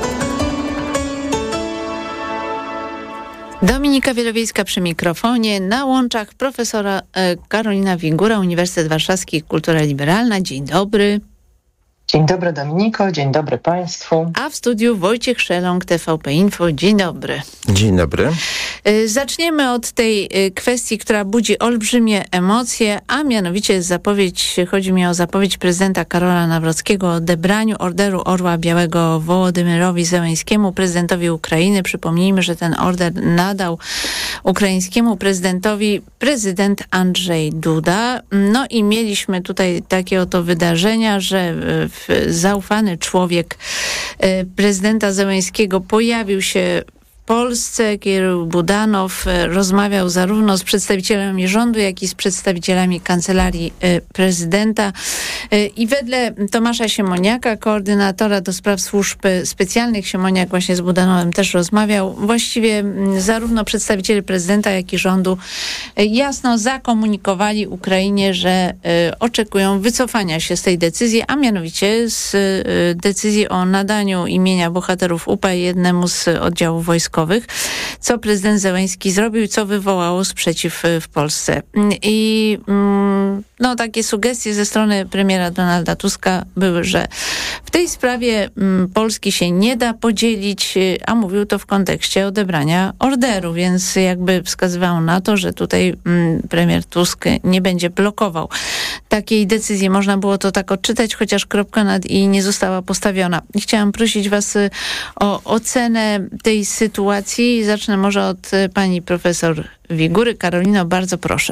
Dominika Wielowiejska przy mikrofonie, na łączach profesora Karolina Wigura, Uniwersytet Warszawski, Kultura Liberalna. Dzień dobry. Dzień dobry Dominiko, dzień dobry Państwu. A w studiu Wojciech Szelong, TVP Info. Dzień dobry. Dzień dobry. Zaczniemy od tej kwestii, która budzi olbrzymie emocje, a mianowicie chodzi mi o zapowiedź prezydenta Karola Nawrockiego o odebraniu Orderu Orła Białego Wołodymyrowi Zełenskiemu, prezydentowi Ukrainy. Przypomnijmy, że ten order nadał ukraińskiemu prezydentowi prezydent Andrzej Duda. No i mieliśmy tutaj takie oto wydarzenia, że zaufany człowiek prezydenta Zełenskiego pojawił się w Polsce. Kirył Budanow rozmawiał zarówno z przedstawicielami rządu, jak i z przedstawicielami Kancelarii Prezydenta. I wedle Tomasza Siemoniaka, koordynatora do spraw służb specjalnych, Siemoniak właśnie z Budanowem też rozmawiał, właściwie zarówno przedstawiciele prezydenta, jak i rządu jasno zakomunikowali Ukrainie, że oczekują wycofania się z tej decyzji, a mianowicie z decyzji o nadaniu imienia bohaterów UPA jednemu z oddziałów wojskowych, co prezydent Zełenski zrobił, co wywołało sprzeciw w Polsce. I takie sugestie ze strony premiera Donalda Tuska były, że w tej sprawie Polski się nie da podzielić, a mówił to w kontekście odebrania orderu, więc jakby wskazywało na to, że tutaj premier Tusk nie będzie blokował takiej decyzji. Można było to tak odczytać, chociaż kropka nad i nie została postawiona. I chciałam prosić Was o ocenę tej sytuacji. Zacznę może od pani profesor Wigury. Karolino, bardzo proszę.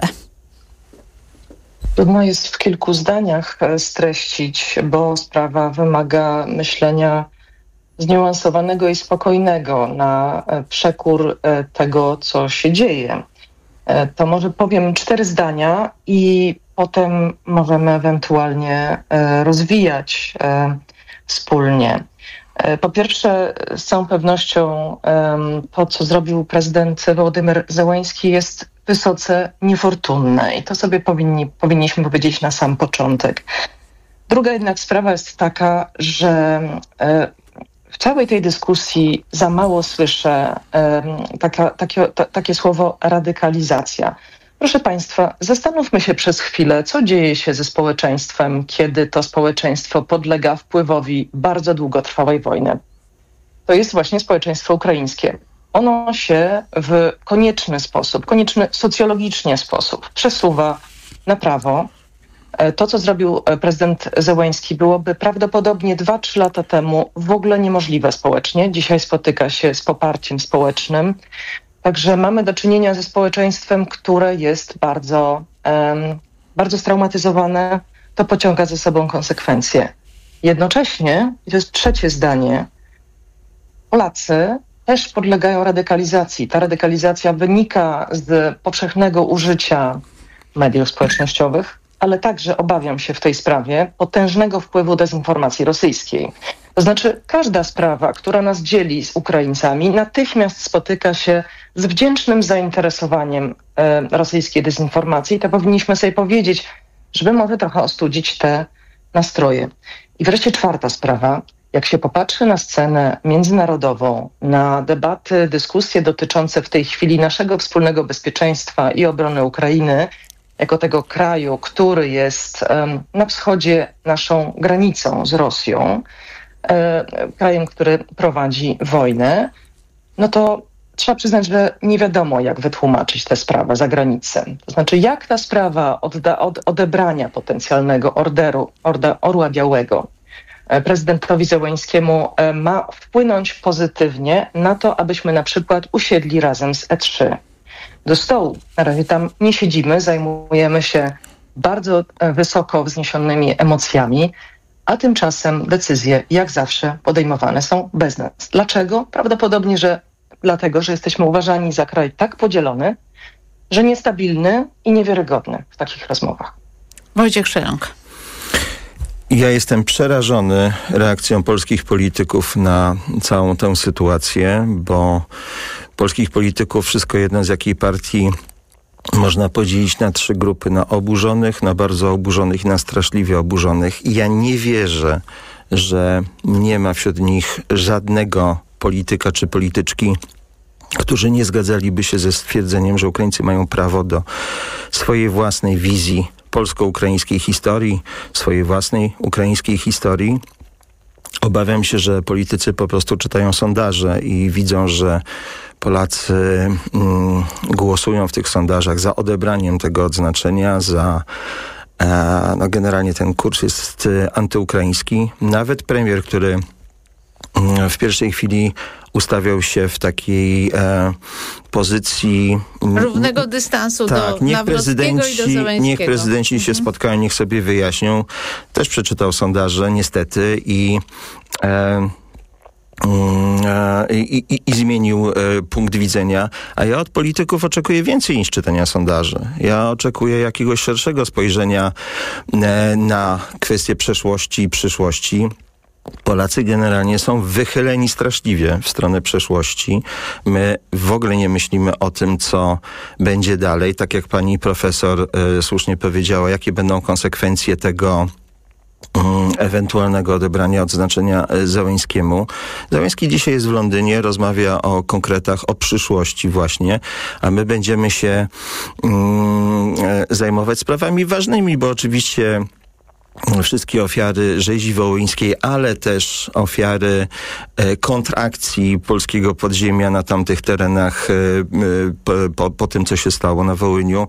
Trudno jest w kilku zdaniach streścić, bo sprawa wymaga myślenia zniuansowanego i spokojnego na przekór tego, co się dzieje. To może powiem 4 zdania i potem możemy ewentualnie rozwijać wspólnie. Po pierwsze, z całą pewnością to, co zrobił prezydent Wołodymyr Zełenski, jest wysoce niefortunne i to sobie powinniśmy powiedzieć na sam początek. Druga jednak sprawa jest taka, że w całej tej dyskusji za mało słyszę takie słowo radykalizacja. Proszę Państwa, zastanówmy się przez chwilę, co dzieje się ze społeczeństwem, kiedy to społeczeństwo podlega wpływowi bardzo długotrwałej wojny. To jest właśnie społeczeństwo ukraińskie. Ono się w konieczny socjologicznie sposób przesuwa na prawo. To, co zrobił prezydent Zełenski, byłoby prawdopodobnie 2-3 lata temu w ogóle niemożliwe społecznie. Dzisiaj spotyka się z poparciem społecznym. Także mamy do czynienia ze społeczeństwem, które jest bardzo, bardzo straumatyzowane. To pociąga ze sobą konsekwencje. Jednocześnie, i to jest trzecie zdanie, Polacy też podlegają radykalizacji. Ta radykalizacja wynika z powszechnego użycia mediów społecznościowych, ale także, obawiam się w tej sprawie, potężnego wpływu dezinformacji rosyjskiej. To znaczy każda sprawa, która nas dzieli z Ukraińcami, natychmiast spotyka się z wdzięcznym zainteresowaniem rosyjskiej dezinformacji. I to powinniśmy sobie powiedzieć, żeby może trochę ostudzić te nastroje. I wreszcie czwarta sprawa. Jak się popatrzy na scenę międzynarodową, na debaty, dyskusje dotyczące w tej chwili naszego wspólnego bezpieczeństwa i obrony Ukrainy, jako tego kraju, który jest na wschodzie naszą granicą z Rosją, krajem, który prowadzi wojnę, no to trzeba przyznać, że nie wiadomo, jak wytłumaczyć tę sprawę za granicę. To znaczy, jak ta sprawa odebrania potencjalnego Orła Białego prezydentowi Zełeńskiemu ma wpłynąć pozytywnie na to, abyśmy na przykład usiedli razem z E3 do stołu. Na razie tam nie siedzimy, zajmujemy się bardzo wysoko wzniesionymi emocjami, a tymczasem decyzje, jak zawsze, podejmowane są bez nas. Dlaczego? Prawdopodobnie, dlatego, że jesteśmy uważani za kraj tak podzielony, że niestabilny i niewiarygodny w takich rozmowach. Wojciech Szeląg. Ja jestem przerażony reakcją polskich polityków na całą tę sytuację, bo polskich polityków, wszystko jedno z jakiej partii, można podzielić na 3 grupy. Na oburzonych, na bardzo oburzonych i na straszliwie oburzonych. I ja nie wierzę, że nie ma wśród nich żadnego polityka czy polityczki, którzy nie zgadzaliby się ze stwierdzeniem, że Ukraińcy mają prawo do swojej własnej wizji polsko-ukraińskiej historii, swojej własnej ukraińskiej historii. Obawiam się, że politycy po prostu czytają sondaże i widzą, że Polacy głosują w tych sondażach za odebraniem tego odznaczenia, generalnie ten kurs jest antyukraiński. Nawet premier, który w pierwszej chwili ustawiał się w takiej pozycji równego dystansu do Nawrockiego i do Zełenskiego. Niech prezydenci się spotkają, niech sobie wyjaśnią. Też przeczytał sondaże, niestety, i zmienił punkt widzenia. A ja od polityków oczekuję więcej niż czytania sondaży. Ja oczekuję jakiegoś szerszego spojrzenia na kwestie przeszłości i przyszłości. Polacy generalnie są wychyleni straszliwie w stronę przeszłości. My w ogóle nie myślimy o tym, co będzie dalej. Tak jak pani profesor słusznie powiedziała, jakie będą konsekwencje tego ewentualnego odebrania odznaczenia Zełenskiemu. Zełenski dzisiaj jest w Londynie, rozmawia o konkretach, o przyszłości właśnie, a my będziemy się zajmować sprawami ważnymi, bo oczywiście wszystkie ofiary rzezi wołyńskiej, ale też ofiary kontrakcji polskiego podziemia na tamtych terenach po tym, co się stało na Wołyniu.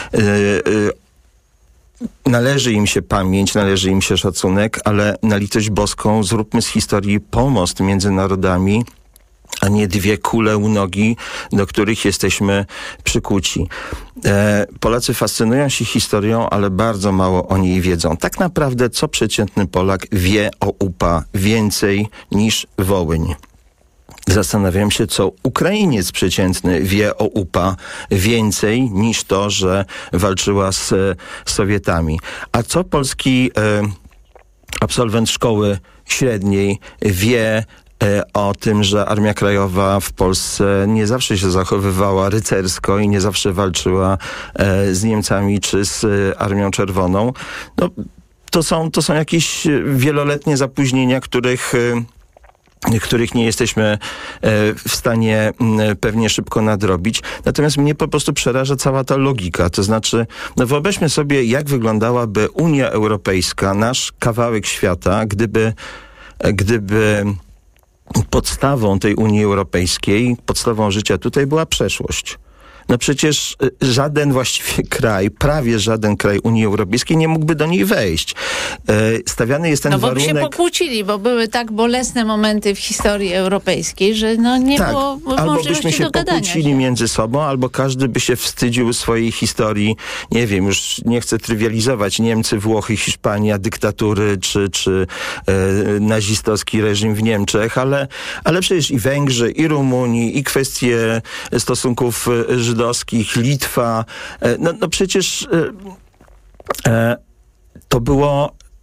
Należy im się pamięć, należy im się szacunek, ale na litość boską zróbmy z historii pomost między narodami, a nie 2 kule u nogi, do których jesteśmy przykuci. Polacy fascynują się historią, ale bardzo mało o niej wiedzą. Tak naprawdę, co przeciętny Polak wie o UPA więcej niż Wołyń? Zastanawiam się, co Ukrainiec przeciętny wie o UPA więcej niż to, że walczyła z Sowietami. A co polski absolwent szkoły średniej wie o tym, że Armia Krajowa w Polsce nie zawsze się zachowywała rycersko i nie zawsze walczyła z Niemcami czy z Armią Czerwoną? No, to są jakieś wieloletnie zapóźnienia, których nie jesteśmy w stanie pewnie szybko nadrobić. Natomiast mnie po prostu przeraża cała ta logika. To znaczy, wyobraźmy sobie, jak wyglądałaby Unia Europejska, nasz kawałek świata, gdyby podstawą tej Unii Europejskiej, podstawą życia tutaj była przeszłość. No przecież żaden właściwie kraj, prawie żaden kraj Unii Europejskiej nie mógłby do niej wejść. Stawiany jest ten warunek... No bo by się pokłócili, bo były tak bolesne momenty w historii europejskiej, że nie było albo byśmy się dogadania pokłócili między sobą, albo każdy by się wstydził swojej historii. Nie wiem, już nie chcę trywializować. Niemcy, Włochy, Hiszpania, dyktatury, czy nazistowski reżim w Niemczech, ale przecież i Węgrzy, i Rumuni, i kwestie stosunków żydowskich, Litwa. No przecież to było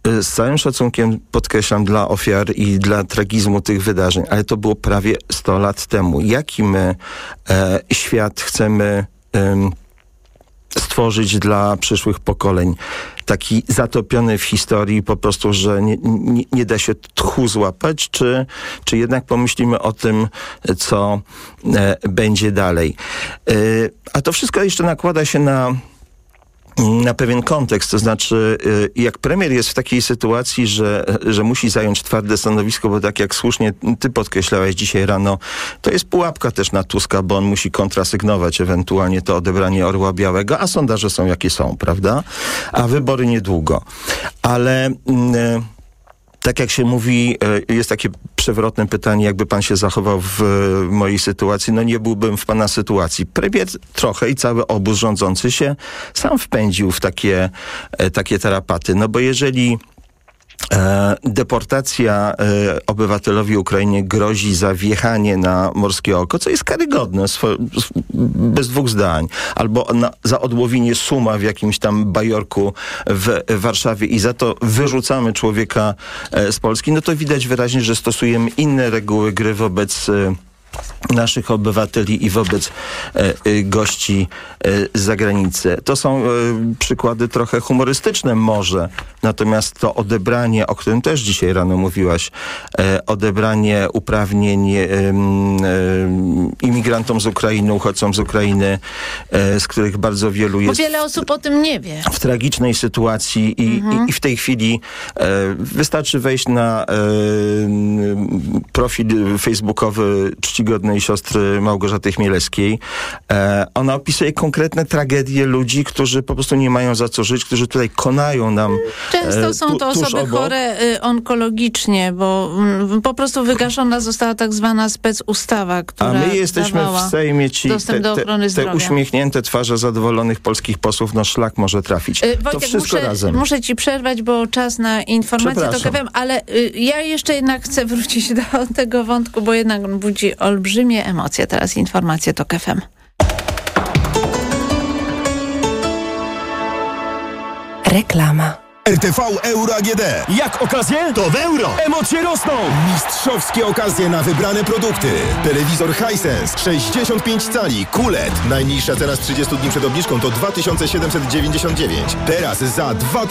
z całym szacunkiem podkreślam dla ofiar i dla tragizmu tych wydarzeń, ale to było prawie 100 lat temu. Jaki my świat chcemy stworzyć dla przyszłych pokoleń? Taki zatopiony w historii po prostu, że nie da się tchu złapać, czy jednak pomyślimy o tym, co będzie dalej. A to wszystko jeszcze nakłada się na pewien kontekst, to znaczy jak premier jest w takiej sytuacji, że musi zająć twarde stanowisko, bo tak jak słusznie ty podkreślałeś dzisiaj rano, to jest pułapka też na Tuska, bo on musi kontrasygnować ewentualnie to odebranie Orła Białego, a sondaże są jakie są, prawda? A wybory niedługo. Ale tak jak się mówi, jest takie przewrotne pytanie, jakby pan się zachował w mojej sytuacji. No nie byłbym w pana sytuacji. Premier trochę i cały obóz rządzący się sam wpędził w takie tarapaty. No bo jeżeli deportacja obywatelowi Ukrainy grozi za wjechanie na morskie oko, co jest karygodne, bez dwóch zdań, albo za odłowienie suma w jakimś tam bajorku w Warszawie i za to wyrzucamy człowieka z Polski, no to widać wyraźnie, że stosujemy inne reguły gry wobec naszych obywateli i wobec gości z zagranicy. To są przykłady trochę humorystyczne może, natomiast to odebranie, o którym też dzisiaj rano mówiłaś, odebranie uprawnień imigrantom z Ukrainy, uchodźcom z Ukrainy, z których bardzo wielu jest... Bo wiele osób o tym nie wie. W tragicznej sytuacji i w tej chwili wystarczy wejść na profil facebookowy czcigodnej siostry Małgorzaty Chmielewskiej. Ona opisuje konkretne tragedie ludzi, którzy po prostu nie mają za co żyć, którzy tutaj konają nam Często są to osoby chore onkologicznie, bo po prostu wygaszona została tak zwana specustawa, która a my jesteśmy w Sejmie dostęp do ochrony zdrowia. Te uśmiechnięte twarze zadowolonych polskich posłów, no szlak może trafić. Wojtek, to wszystko razem. Muszę ci przerwać, bo czas na informacje to KFM, ale ja jeszcze jednak chcę wrócić do tego wątku, bo jednak on budzi olbrzymie emocje. Teraz informacje to KFM. Reklama. RTV Euro AGD. Jak okazje? To w euro. Emocje rosną. Mistrzowskie okazje na wybrane produkty. Telewizor Hisense 65 cali QLED. Najniższa cena z 30 dni przed obniżką to 2799. Teraz za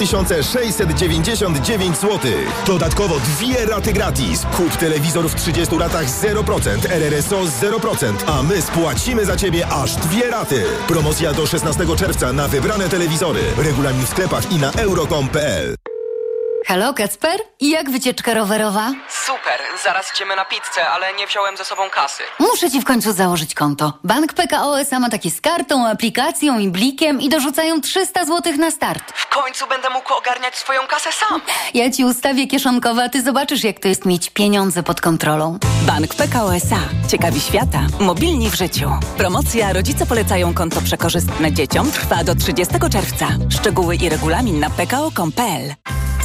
2699 zł. Dodatkowo 2 raty gratis. Kup telewizor w 30 ratach 0%, RRSO 0%, a my spłacimy za Ciebie aż 2 raty. Promocja do 16 czerwca na wybrane telewizory. Regulamin w sklepach i na euro.com.pl. Halo, Kacper? Jak wycieczka rowerowa? Super, zaraz idziemy na pizzę, ale nie wziąłem ze sobą kasy. Muszę ci w końcu założyć konto. Bank PKO SA ma takie z kartą, aplikacją i blikiem i dorzucają 300 zł na start. W końcu będę mógł ogarniać swoją kasę sam. Ja ci ustawię kieszonkowe, a ty zobaczysz, jak to jest mieć pieniądze pod kontrolą. Bank PKO SA. Ciekawi świata. Mobilni w życiu. Promocja Rodzice polecają konto przekorzystne dzieciom trwa do 30 czerwca. Szczegóły i regulamin na pko.pl.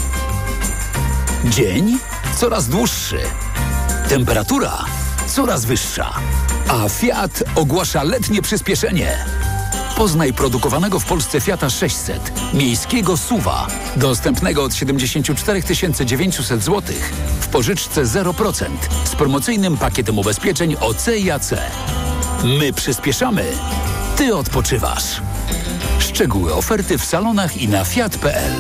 Dzień coraz dłuższy. Temperatura coraz wyższa. A Fiat ogłasza letnie przyspieszenie. Poznaj produkowanego w Polsce Fiata 600, miejskiego SUV-a, dostępnego od 74 900 zł, w pożyczce 0%, z promocyjnym pakietem ubezpieczeń OC i AC. My przyspieszamy, ty odpoczywasz. Szczegóły oferty w salonach i na fiat.pl.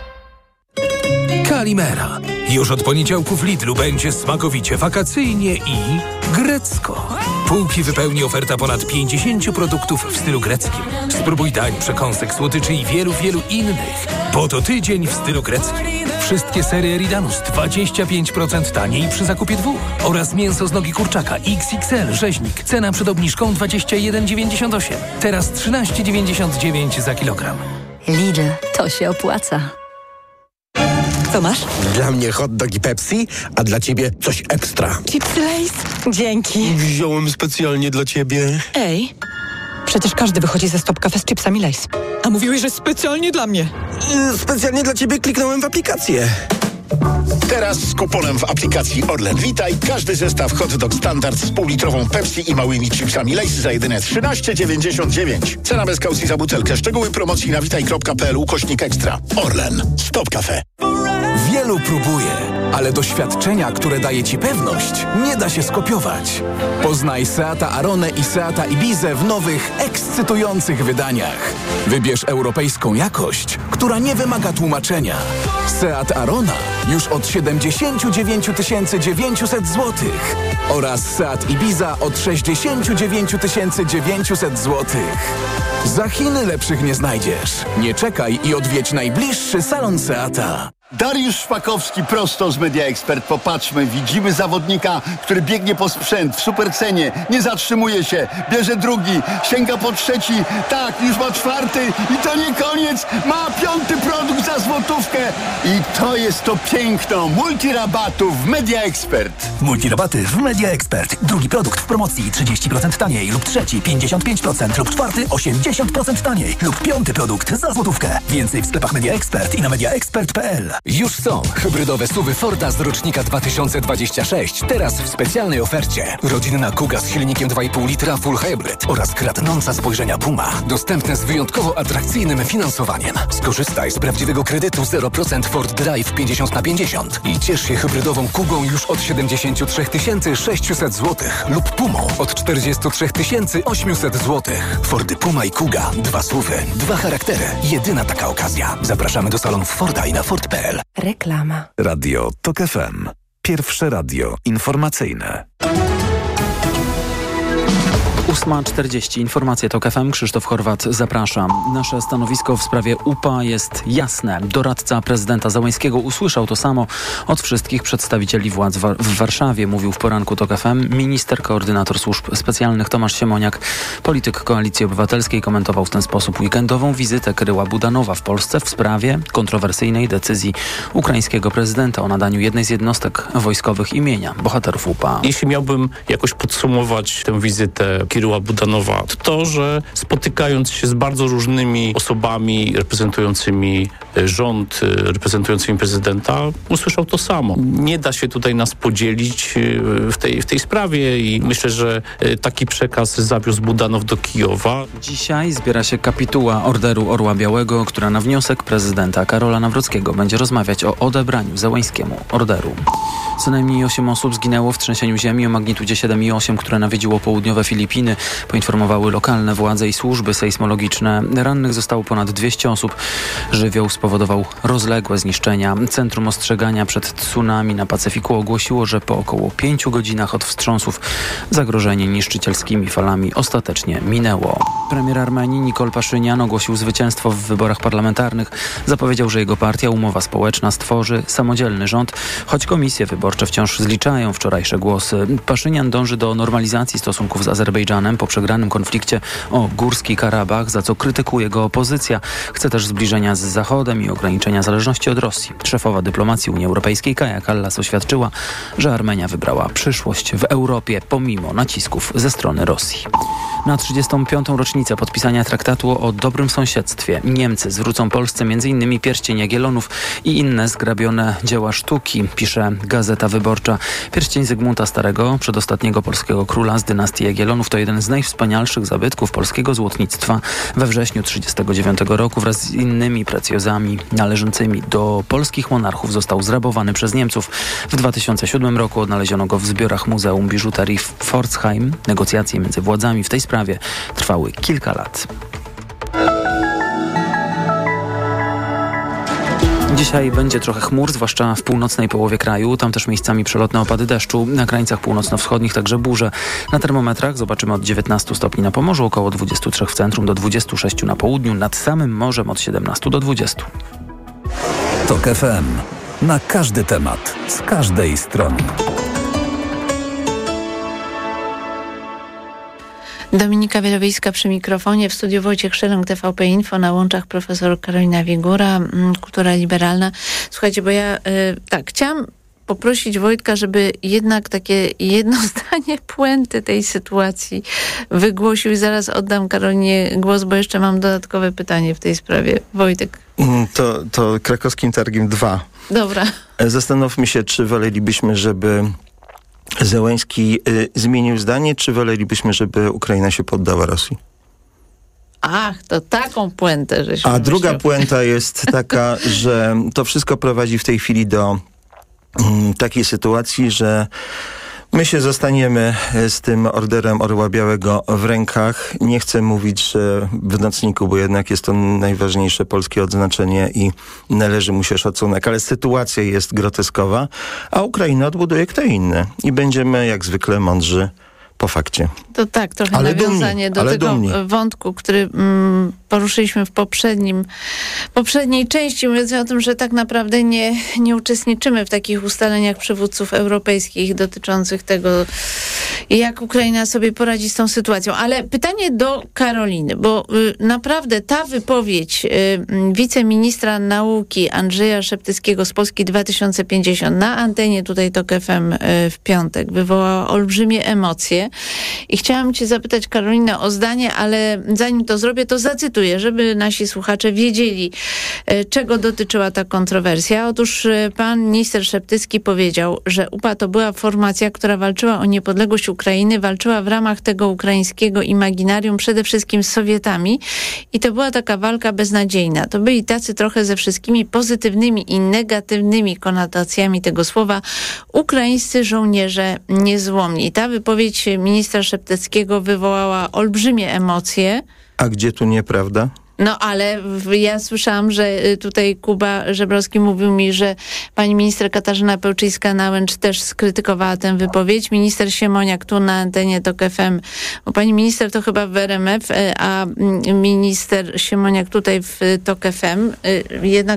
Kalimera. Już od poniedziałku w Lidlu będzie smakowicie wakacyjnie i grecko. Półki wypełni oferta ponad 50 produktów w stylu greckim. Spróbuj dań, przekąsek, słodyczy i wielu innych. Bo to tydzień w stylu greckim. Wszystkie serie Eridanus 25% taniej przy zakupie 2. Oraz mięso z nogi kurczaka XXL rzeźnik. Cena przed obniżką 21,98. Teraz 13,99 za kilogram. Lidl, to się opłaca. Co masz? Dla mnie hot dog i Pepsi, a dla ciebie coś ekstra. Chipsy Lay's? Dzięki. Wziąłem specjalnie dla ciebie. Ej, przecież każdy wychodzi ze Stop Cafe z chipsami Lay's. A mówiłeś, że specjalnie dla mnie. Specjalnie dla ciebie kliknąłem w aplikację. Teraz z kuponem w aplikacji Orlen Witaj każdy zestaw hot dog standard z półlitrową Pepsi i małymi chipsami Lay's za jedyne 13,99. Cena bez kaucji za butelkę. Szczegóły promocji na witaj.pl/ekstra. Orlen. Stop Cafe. Wielu próbuje, ale doświadczenia, które daje Ci pewność, nie da się skopiować. Poznaj Seata Aronę i Seata Ibizę w nowych, ekscytujących wydaniach. Wybierz europejską jakość, która nie wymaga tłumaczenia. Seat Arona już od 79 900 zł oraz Seat Ibiza od 69 900 zł. Za Chiny lepszych nie znajdziesz. Nie czekaj i odwiedź najbliższy salon Seata. Dariusz Szpakowski prosto z Media Expert. Popatrzmy, widzimy zawodnika, który biegnie po sprzęt w supercenie, nie zatrzymuje się, bierze drugi, sięga po trzeci, tak, już ma czwarty i to nie koniec, ma piąty produkt za złotówkę i to jest to piękno multirabatów w Media Expert. Multirabaty w Media Expert. Drugi produkt w promocji 30% taniej lub trzeci 55% lub czwarty 80% taniej lub piąty produkt za złotówkę. Więcej w sklepach Media Expert i na mediaexpert.pl. Już są hybrydowe SUV-y Forda z rocznika 2026. Teraz w specjalnej ofercie. Rodzinna Kuga z silnikiem 2,5 litra Full Hybrid oraz kradnąca spojrzenia Puma. Dostępne z wyjątkowo atrakcyjnym finansowaniem. Skorzystaj z prawdziwego kredytu 0% Ford Drive 50/50 i ciesz się hybrydową Kugą już od 73 600 zł lub Pumą od 43 800 zł. Fordy Puma i Kuga. 2 SUV-y, 2 charaktery. Jedyna taka okazja. Zapraszamy do salonów Forda i na Ford.pl. Reklama. Radio TOK FM. Pierwsze radio informacyjne. 8:40. Informacje TOK FM. Krzysztof Horwat, zapraszam. Nasze stanowisko w sprawie UPA jest jasne. Doradca prezydenta Załęskiego usłyszał to samo od wszystkich przedstawicieli władz w Warszawie, mówił w poranku TOK FM minister koordynator służb specjalnych Tomasz Siemoniak. Polityk Koalicji Obywatelskiej komentował w ten sposób weekendową wizytę Kryła Budanowa w Polsce w sprawie kontrowersyjnej decyzji ukraińskiego prezydenta o nadaniu jednej z jednostek wojskowych imienia bohaterów UPA. Jeśli miałbym jakoś podsumować tę wizytę Kiryła Budanowa, to, że spotykając się z bardzo różnymi osobami reprezentującymi rząd, reprezentującymi prezydenta, usłyszał to samo. Nie da się tutaj nas podzielić w tej sprawie i myślę, że taki przekaz zawiózł Budanow do Kijowa. Dzisiaj zbiera się kapituła Orderu Orła Białego, która na wniosek prezydenta Karola Nawrockiego będzie rozmawiać o odebraniu Załęskiemu orderu. Co najmniej 8 osób zginęło w trzęsieniu ziemi o magnitudzie 7,8, które nawiedziło południowe Filipiny, poinformowały lokalne władze i służby sejsmologiczne. Rannych zostało ponad 200 osób. Żywioł spowodował rozległe zniszczenia. Centrum Ostrzegania przed Tsunami na Pacyfiku ogłosiło, że po około 5 godzinach od wstrząsów zagrożenie niszczycielskimi falami ostatecznie minęło. Premier Armenii Nikol Paszynian ogłosił zwycięstwo w wyborach parlamentarnych. Zapowiedział, że jego partia Umowa Społeczna stworzy samodzielny rząd, choć komisje wyborcze wciąż zliczają wczorajsze głosy. Paszynian dąży do normalizacji stosunków z Azerbejdżanem po przegranym konflikcie o Górski Karabach, za co krytykuje go opozycja. Chce też zbliżenia z Zachodem i ograniczenia zależności od Rosji. Szefowa dyplomacji Unii Europejskiej Kaja Kallas oświadczyła, że Armenia wybrała przyszłość w Europie pomimo nacisków ze strony Rosji. Na 35. rocznicę podpisania traktatu o dobrym sąsiedztwie Niemcy zwrócą Polsce m.in. pierścień Jagiellonów i inne zgrabione dzieła sztuki, pisze Gazeta Wyborcza. Pierścień Zygmunta Starego, przedostatniego polskiego króla z dynastii Jagiellonów, to jeden z najwspanialszych zabytków polskiego złotnictwa. We wrześniu 1939 roku wraz z innymi precjozami należącymi do polskich monarchów został zrabowany przez Niemców. W 2007 roku odnaleziono go w zbiorach Muzeum Biżuterii w Pforzheim. Negocjacje między władzami w tej sprawie trwały kilka lat. Dzisiaj będzie trochę chmur, zwłaszcza w północnej połowie kraju. Tam też miejscami przelotne opady deszczu. Na krańcach północno-wschodnich także burze. Na termometrach zobaczymy od 19 stopni na Pomorzu, około 23 w centrum, do 26 na południu. Nad samym morzem od 17 do 20. TOK FM. Na każdy temat, z każdej strony. Dominika Wielowiejska przy mikrofonie, w studiu Wojciech Szeląg, TVP Info, na łączach profesor Karolina Wigura, Kultura Liberalna. Słuchajcie, bo ja chciałam poprosić Wojtka, żeby jednak takie jedno zdanie puenty tej sytuacji wygłosił i zaraz oddam Karolinie głos, bo jeszcze mam dodatkowe pytanie w tej sprawie. Wojtek. To krakowskim targiem 2. Dobra. Zastanówmy się, czy wolelibyśmy, żeby Zełenski zmienił zdanie, czy wolelibyśmy, żeby Ukraina się poddała Rosji? Ach, to taką puentę, żeś A druga puenta jest taka, że to wszystko prowadzi w tej chwili do takiej sytuacji, że my się zostaniemy z tym orderem Orła Białego w rękach. Nie chcę mówić, że w nocniku, bo jednak jest to najważniejsze polskie odznaczenie i należy mu się szacunek, ale sytuacja jest groteskowa, a Ukrainę odbuduje kto inny. I będziemy jak zwykle mądrzy po fakcie. To tak, trochę ale nawiązanie do tego wątku, który poruszyliśmy w poprzedniej części, mówiąc o tym, że tak naprawdę nie uczestniczymy w takich ustaleniach przywódców europejskich dotyczących tego, jak Ukraina sobie poradzi z tą sytuacją. Ale pytanie do Karoliny, bo naprawdę ta wypowiedź wiceministra nauki Andrzeja Szeptyckiego z Polski 2050 na antenie tutaj TOK FM w piątek wywołała olbrzymie emocje. I chciałam cię zapytać, Karolina, o zdanie, ale zanim to zrobię, to zacytuję, żeby nasi słuchacze wiedzieli, czego dotyczyła ta kontrowersja. Otóż pan minister Szeptycki powiedział, że UPA to była formacja, która walczyła o niepodległość Ukrainy, walczyła w ramach tego ukraińskiego imaginarium przede wszystkim z Sowietami i to była taka walka beznadziejna. To byli tacy trochę ze wszystkimi pozytywnymi i negatywnymi konotacjami tego słowa ukraińscy żołnierze niezłomni. Ta wypowiedź ministra Szeptyckiego wywołała olbrzymie emocje. A gdzie tu nieprawda? No ale ja słyszałam, że tutaj Kuba Żebrowski mówił mi, że pani minister Katarzyna Pełczyńska-Nałęcz też skrytykowała tę wypowiedź. Minister Siemoniak tu na antenie TOK FM, bo pani minister to chyba w RMF, a minister Siemoniak tutaj w TOK FM. Jednak